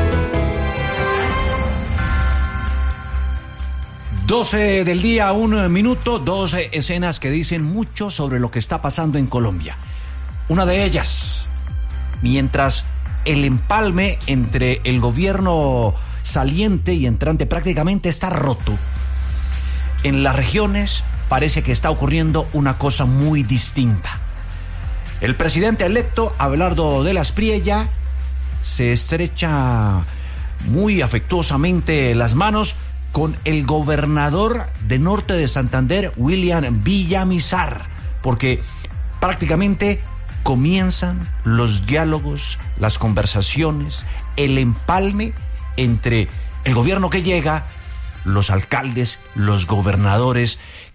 doce del día, un minuto, dos escenas que dicen mucho sobre lo que está pasando en Colombia. Una de ellas, mientras el empalme entre el gobierno saliente y entrante prácticamente está roto, en las regiones parece que está ocurriendo una cosa muy distinta. El presidente electo, Abelardo de la Espriella, se estrecha muy afectuosamente las manos con el gobernador de Norte de Santander, William Villamizar, porque prácticamente comienzan los diálogos, las conversaciones, el empalme entre el gobierno que llega, los alcaldes, los gobernadores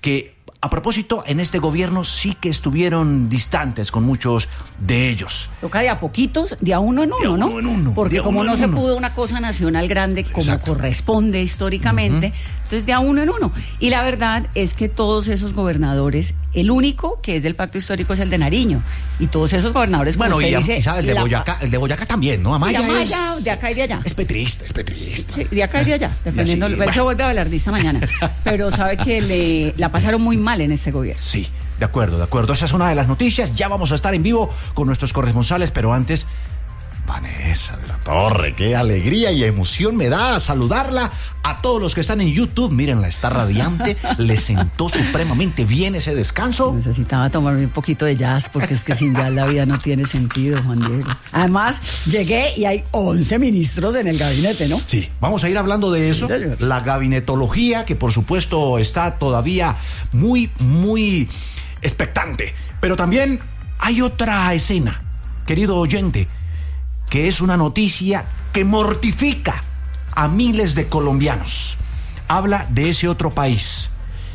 que a propósito, en este gobierno sí que estuvieron distantes con muchos de ellos. Toca de a poquitos, de a uno en uno, de uno ¿no? En uno, porque como no se uno. pudo una cosa nacional grande como Exacto. corresponde históricamente, uh-huh. entonces de a uno en uno. Y la verdad es que todos esos gobernadores, el único que es del pacto histórico es el de Nariño. Y todos esos gobernadores, bueno, y, dice, y sabe, el de Boyacá, el de Boyacá también, ¿no? Amaya, sí, Amaya es, de acá y de allá. Es petrista, es petrista. Sí, de acá y de allá, dependiendo. Él bueno. se vuelve abelardista mañana. Pero sabe que le, la pasaron muy mal en este gobierno. Sí, de acuerdo, de acuerdo. Esa es una de las noticias. Ya vamos a estar en vivo con nuestros corresponsales, pero antes, Vanessa de la Torre, qué alegría y emoción me da saludarla. A todos los que están en YouTube, mírenla, está radiante. Le sentó supremamente bien ese descanso. Necesitaba tomarme un poquito de jazz, porque es que sin jazz la vida no tiene sentido, Juan Diego. Además, llegué y hay once ministros en el gabinete, ¿no? Sí, vamos a ir hablando de eso. Sí, la gabinetología, que por supuesto está todavía muy, muy expectante. Pero también hay otra escena, querido oyente, que es una noticia que mortifica a miles de colombianos. Habla de ese otro país.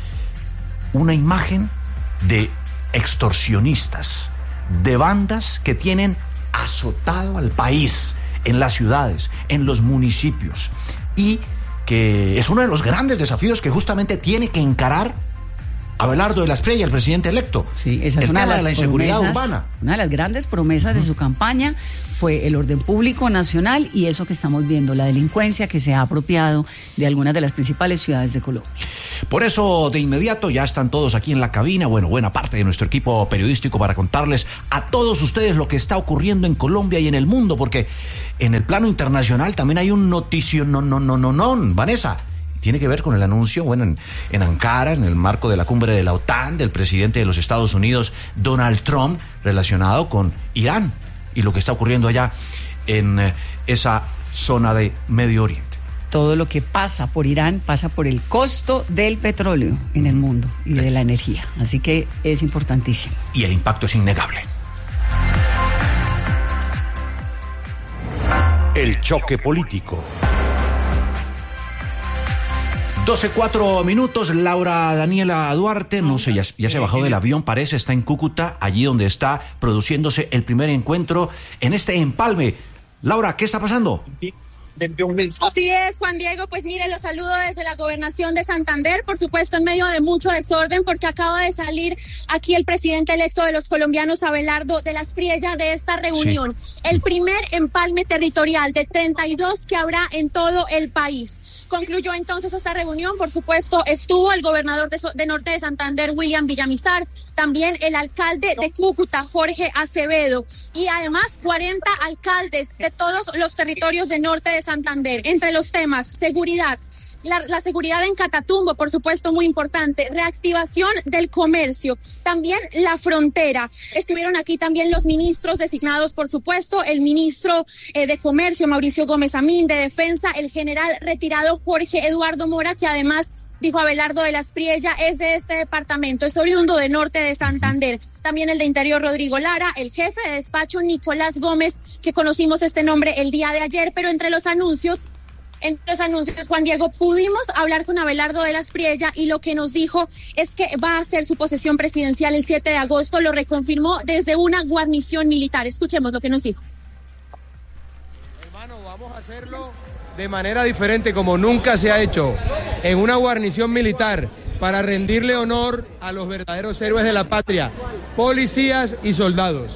Una imagen de extorsionistas, de bandas que tienen azotado al país, en las ciudades, en los municipios, y que es uno de los grandes desafíos que justamente tiene que encarar Abelardo de la Espriella, el presidente electo. Sí, esa es el una tema de, las de la inseguridad promesas, urbana. Una de las grandes promesas uh-huh. de su campaña fue el orden público nacional y eso que estamos viendo, la delincuencia que se ha apropiado de algunas de las principales ciudades de Colombia. Por eso, de inmediato, ya están todos aquí en la cabina, bueno, buena parte de nuestro equipo periodístico para contarles a todos ustedes lo que está ocurriendo en Colombia y en el mundo, porque en el plano internacional también hay un noticio, no, no, no, no, no, Vanessa. Tiene que ver con el anuncio, bueno, en, en Ankara, en el marco de la cumbre de la OTAN, del presidente de los Estados Unidos, Donald Trump, relacionado con Irán y lo que está ocurriendo allá en eh, esa zona de Medio Oriente. Todo lo que pasa por Irán pasa por el costo del petróleo en el mundo y de la energía. Así que es importantísimo. Y el impacto es innegable. El choque político. doce cuatro minutos, Laura Daniela Duarte, no sé, ya, ya se bajó del avión, parece, está en Cúcuta, allí donde está produciéndose el primer encuentro en este empalme. Laura, ¿qué está pasando? Así es, Juan Diego, pues mire, los saludo desde la gobernación de Santander, por supuesto en medio de mucho desorden, porque acaba de salir aquí el presidente electo de los colombianos, Abelardo de la Espriella, de esta reunión. Sí. El primer empalme territorial de treinta y dos que habrá en todo el país. Concluyó entonces esta reunión, por supuesto, estuvo el gobernador de, de Norte de Santander, William Villamizar, también el alcalde de Cúcuta, Jorge Acevedo, y además cuarenta alcaldes de todos los territorios de Norte de Santander. Entre los temas, seguridad, La, la seguridad en Catatumbo, por supuesto, muy importante, reactivación del comercio, también la frontera. Estuvieron aquí también los ministros designados, por supuesto, el ministro eh, de Comercio, Mauricio Gómez Amín, de Defensa, el general retirado Jorge Eduardo Mora, que además, dijo Abelardo de la Espriella, es de este departamento, es oriundo de Norte de Santander. También el de Interior, Rodrigo Lara, el jefe de despacho, Nicolás Gómez, que conocimos este nombre el día de ayer, pero entre los anuncios, En los anuncios, Juan Diego, pudimos hablar con Abelardo de la Espriella y lo que nos dijo es que va a hacer su posesión presidencial el siete de agosto, lo reconfirmó desde una guarnición militar. Escuchemos lo que nos dijo. Hermano, vamos a hacerlo de manera diferente, como nunca se ha hecho, en una guarnición militar, para rendirle honor a los verdaderos héroes de la patria, policías y soldados.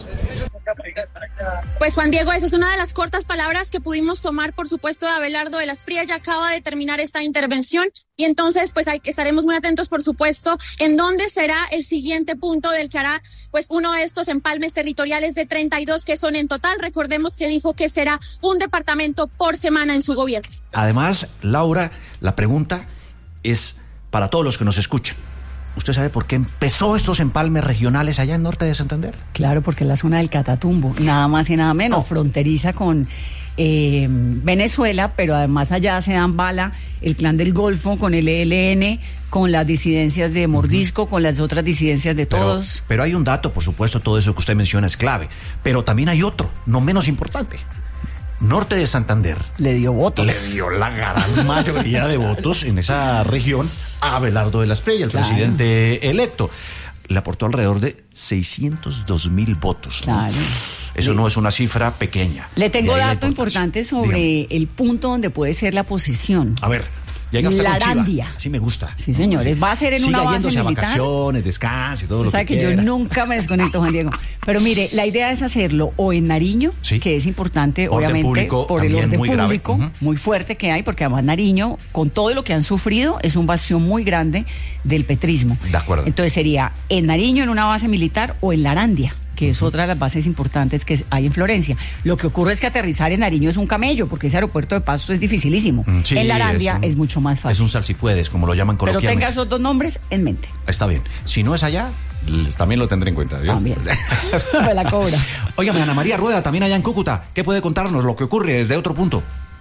Pues Juan Diego, esa es una de las cortas palabras que pudimos tomar, por supuesto, de Abelardo de la Espriella. Acaba de terminar esta intervención y entonces pues hay, estaremos muy atentos, por supuesto, en dónde será el siguiente punto del que hará pues uno de estos empalmes territoriales de treinta y dos que son en total. Recordemos que dijo que será un departamento por semana en su gobierno. Además, Laura, la pregunta es para todos los que nos escuchan. ¿Usted sabe por qué empezó estos empalmes regionales allá en Norte de Santander? Claro, porque es la zona del Catatumbo, nada más y nada menos, oh. fronteriza con eh, Venezuela, pero además allá se dan bala el Clan del Golfo con el E L N, con las disidencias de Mordisco, uh-huh. con las otras disidencias de pero, todos. Pero hay un dato, por supuesto, todo eso que usted menciona es clave, pero también hay otro, no menos importante. Norte de Santander le dio votos. Le dio la gran mayoría de votos en esa región a Abelardo de la Espriella, el claro. presidente electo. Le aportó alrededor de seiscientos dos mil votos. Claro. Eso sí. No es una cifra pequeña. Le tengo dato importante sobre Dígame. el punto donde puede ser la posesión. A ver. Larandia. Sí, me gusta. Sí, señores. Va a ser en Siga una base yéndose militar. A vacaciones, descanso y todo Usted lo sabe que, que quiera. yo nunca me desconecto, Juan Diego. Pero mire, la idea es hacerlo o en Nariño, ¿Sí? que es importante, orden obviamente, público, por el orden muy público, grave. muy fuerte que hay, porque además Nariño, con todo lo que han sufrido, es un bastión muy grande del petrismo. De acuerdo. Entonces sería en Nariño, en una base militar, o en Larandia, que es otra de las bases importantes que hay en Florencia. Lo que ocurre es que aterrizar en Nariño es un camello, porque ese aeropuerto de Pasto es dificilísimo. Sí, en Larandia es, un, es mucho más fácil. Es un salsipuedes, como lo llaman coloquialmente. Pero tenga esos dos nombres en mente. Está bien. Si no es allá, también lo tendré en cuenta. ¿sí? También. Me la cobra. Óigame, Ana María Rueda, también allá en Cúcuta. ¿Qué puede contarnos lo que ocurre desde otro punto?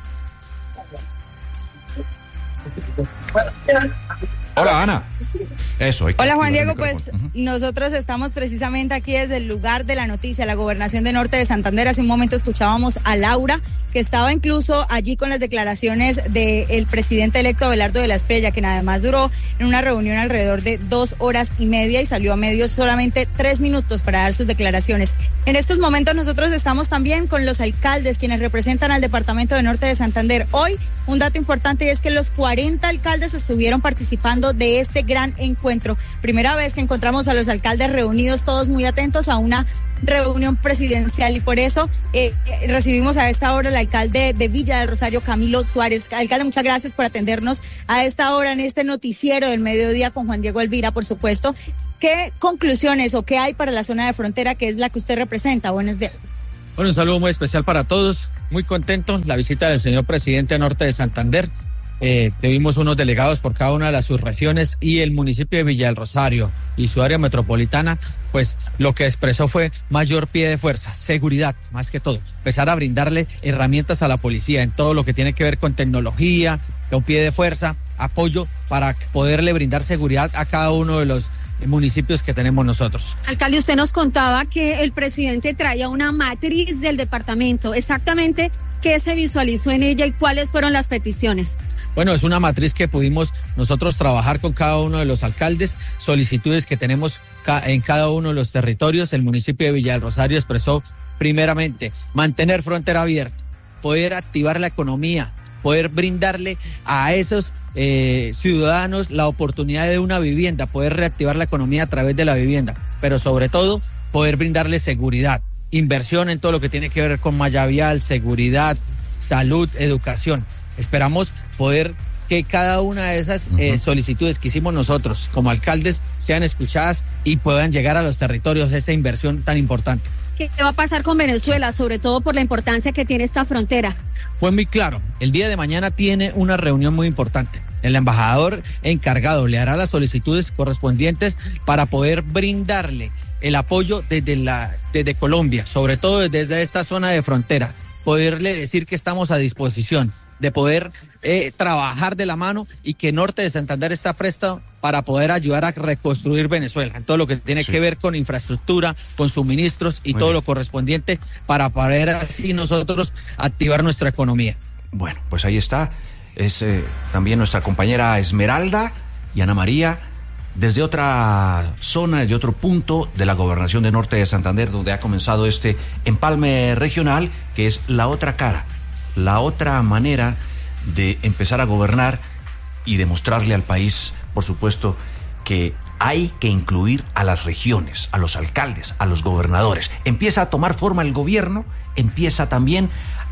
Hola, Ana. Eso. Hola, Juan Diego. Pues uh-huh. nosotros estamos precisamente aquí desde el lugar de la noticia, la gobernación de Norte de Santander. Hace un momento escuchábamos a Laura, que estaba incluso allí con las declaraciones del presidente electo Abelardo de la Espriella, quien además duró en una reunión alrededor de dos horas y media y salió a medios solamente tres minutos para dar sus declaraciones. En estos momentos nosotros estamos también con los alcaldes, quienes representan al departamento de Norte de Santander. Hoy, un dato importante es que los cuarenta alcaldes estuvieron participando de este gran encuentro. Primera vez que encontramos a los alcaldes reunidos, todos muy atentos a una reunión presidencial, y por eso eh, recibimos a esta hora al alcalde de Villa del Rosario, Camilo Suárez. Alcalde, muchas gracias por atendernos a esta hora en este noticiero del mediodía con Juan Diego Elvira, por supuesto. ¿Qué conclusiones o qué hay para la zona de frontera, que es la que usted representa? Buenos días. Bueno, un saludo muy especial para todos. Muy contento la visita del señor presidente a Norte de Santander. Eh, tuvimos unos delegados por cada una de las subregiones, y el municipio de Villa del Rosario y su área metropolitana, pues lo que expresó fue mayor pie de fuerza, seguridad, más que todo. Empezar a brindarle herramientas a la policía en todo lo que tiene que ver con tecnología, con pie de fuerza, apoyo para poderle brindar seguridad a cada uno de los municipios que tenemos nosotros. Alcalde, usted nos contaba que el presidente traía una matriz del departamento. Exactamente, ¿qué se visualizó en ella y cuáles fueron las peticiones? Bueno, es una matriz que pudimos nosotros trabajar con cada uno de los alcaldes, solicitudes que tenemos en cada uno de los territorios. El municipio de Villa del Rosario expresó primeramente mantener frontera abierta, poder activar la economía, poder brindarle a esos eh, ciudadanos la oportunidad de una vivienda, poder reactivar la economía a través de la vivienda, pero sobre todo poder brindarle seguridad, inversión en todo lo que tiene que ver con malla vial, seguridad, salud, educación. Esperamos poder que cada una de esas uh-huh. eh, solicitudes que hicimos nosotros como alcaldes sean escuchadas y puedan llegar a los territorios, esa inversión tan importante. ¿Qué va a pasar con Venezuela, sobre todo por la importancia que tiene esta frontera? Fue muy claro, el día de mañana tiene una reunión muy importante. El embajador encargado le hará las solicitudes correspondientes para poder brindarle el apoyo desde, la, desde Colombia, sobre todo desde esta zona de frontera, poderle decir que estamos a disposición de poder eh, trabajar de la mano, y que Norte de Santander está presto para poder ayudar a reconstruir Venezuela en todo lo que tiene sí. que ver con infraestructura, con suministros y Muy todo bien. lo correspondiente, para poder así nosotros activar nuestra economía. Bueno, pues ahí está. Es eh, también nuestra compañera Esmeralda y Ana María, desde otra zona, desde otro punto de la gobernación de Norte de Santander, donde ha comenzado este empalme regional, que es la otra cara, la otra manera de empezar a gobernar y demostrarle al país, por supuesto, que hay que incluir a las regiones, a los alcaldes, a los gobernadores. Empieza a tomar forma el gobierno, empieza también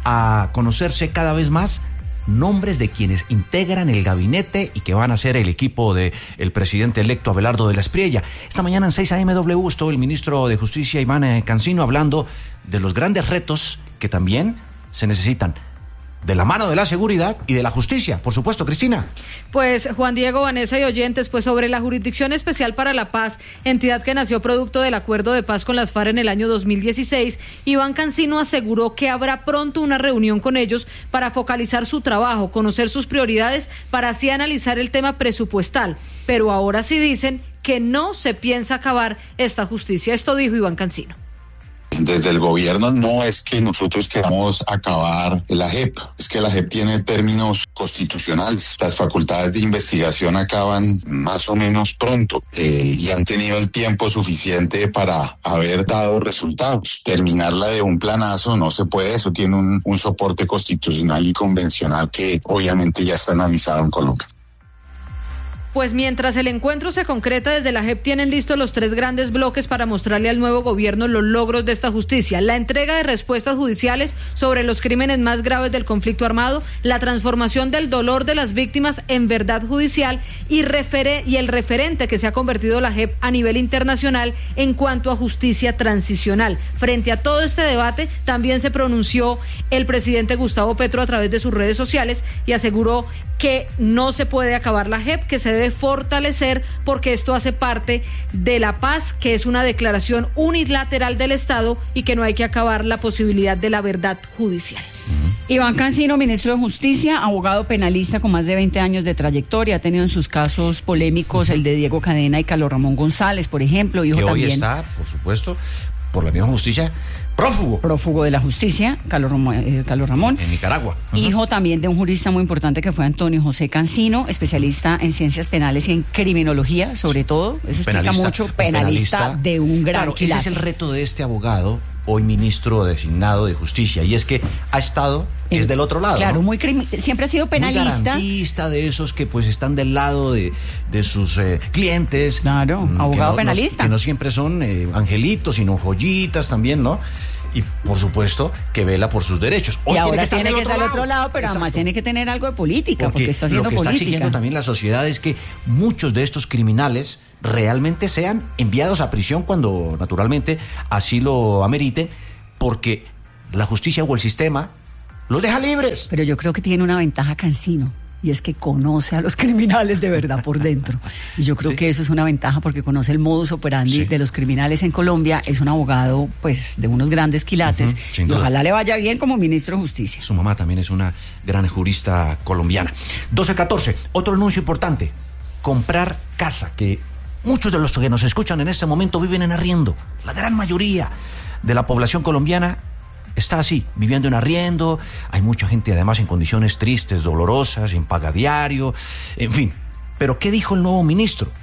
a conocerse cada vez más nombres de quienes integran el gabinete y que van a ser el equipo del presidente electo Abelardo de la Espriella. Esta mañana en seis A M W estuvo el ministro de Justicia, Iván Cancino, hablando de los grandes retos que también se necesitan de la mano de la seguridad y de la justicia, por supuesto, Cristina. Pues Juan Diego, Vanessa y oyentes, pues sobre la Jurisdicción Especial para la Paz, entidad que nació producto del acuerdo de paz con las FARC en el año dos mil dieciséis, Iván Cancino aseguró que habrá pronto una reunión con ellos para focalizar su trabajo, conocer sus prioridades, para así analizar el tema presupuestal. Pero ahora sí dicen que no se piensa acabar esta justicia. Esto dijo Iván Cancino. desde el gobierno no es que nosotros queramos acabar la J E P, es que la J E P tiene términos constitucionales. Las facultades de investigación acaban más o menos pronto eh, y han tenido el tiempo suficiente para haber dado resultados. Terminarla de un planazo no se puede, eso tiene un, un soporte constitucional y convencional que obviamente ya está analizado en Colombia. Pues mientras el encuentro se concreta, desde la J E P tienen listos los tres grandes bloques para mostrarle al nuevo gobierno los logros de esta justicia: la entrega de respuestas judiciales sobre los crímenes más graves del conflicto armado, la transformación del dolor de las víctimas en verdad judicial y, refere- y el referente que se ha convertido la J E P a nivel internacional en cuanto a justicia transicional. Frente a todo este debate, también se pronunció el presidente Gustavo Petro a través de sus redes sociales y aseguró que no se puede acabar la J E P, que se debe fortalecer porque esto hace parte de la paz, que es una declaración unilateral del Estado y que no hay que acabar la posibilidad de la verdad judicial. Iván Cancino, ministro de Justicia, abogado penalista con más de veinte años de trayectoria, ha tenido en sus casos polémicos el de Diego Cadena y Carlos Ramón González, por ejemplo, hijo que también. hoy está, por supuesto, por la misma justicia, prófugo. Prófugo de la justicia, Carlos Ramón. Eh, Carlos Ramón. En Nicaragua. Uh-huh. Hijo también de un jurista muy importante que fue Antonio José Cancino, especialista en ciencias penales y en criminología, sobre todo. Eso explica penalista, mucho. Penalista, penalista de un gran Claro, quilate. ese es el reto de este abogado, hoy ministro designado de Justicia, y es que ha estado, en, es del otro lado. Claro, ¿no? muy crimi- siempre ha sido penalista. Muy garantista, de esos que pues están del lado de, de sus eh, clientes. Claro, abogado no, penalista. No, que no siempre son eh, angelitos, sino joyitas también, ¿no? Y por supuesto que vela por sus derechos. Hoy y ahora tiene que, tiene que estar al lado. otro lado, pero Exacto. además tiene que tener algo de política, porque, porque está haciendo política. Lo que política. está exigiendo también la sociedad es que muchos de estos criminales realmente sean enviados a prisión cuando naturalmente así lo ameriten, porque la justicia o el sistema los deja libres. Pero yo creo que tiene una ventaja Cancino, y es que conoce a los criminales de verdad por dentro. Y yo creo sí. que eso es una ventaja porque conoce el modus operandi sí. de los criminales en Colombia. Es un abogado, pues, de unos grandes quilates. Uh-huh, y ojalá le vaya bien como ministro de Justicia. Su mamá también es una gran jurista colombiana. doce catorce, otro anuncio importante. Comprar casa, que muchos de los que nos escuchan en este momento viven en arriendo. La gran mayoría de la población colombiana está así, viviendo en arriendo. Hay mucha gente además en condiciones tristes, dolorosas, en paga diario, en fin. Pero ¿qué dijo el nuevo ministro?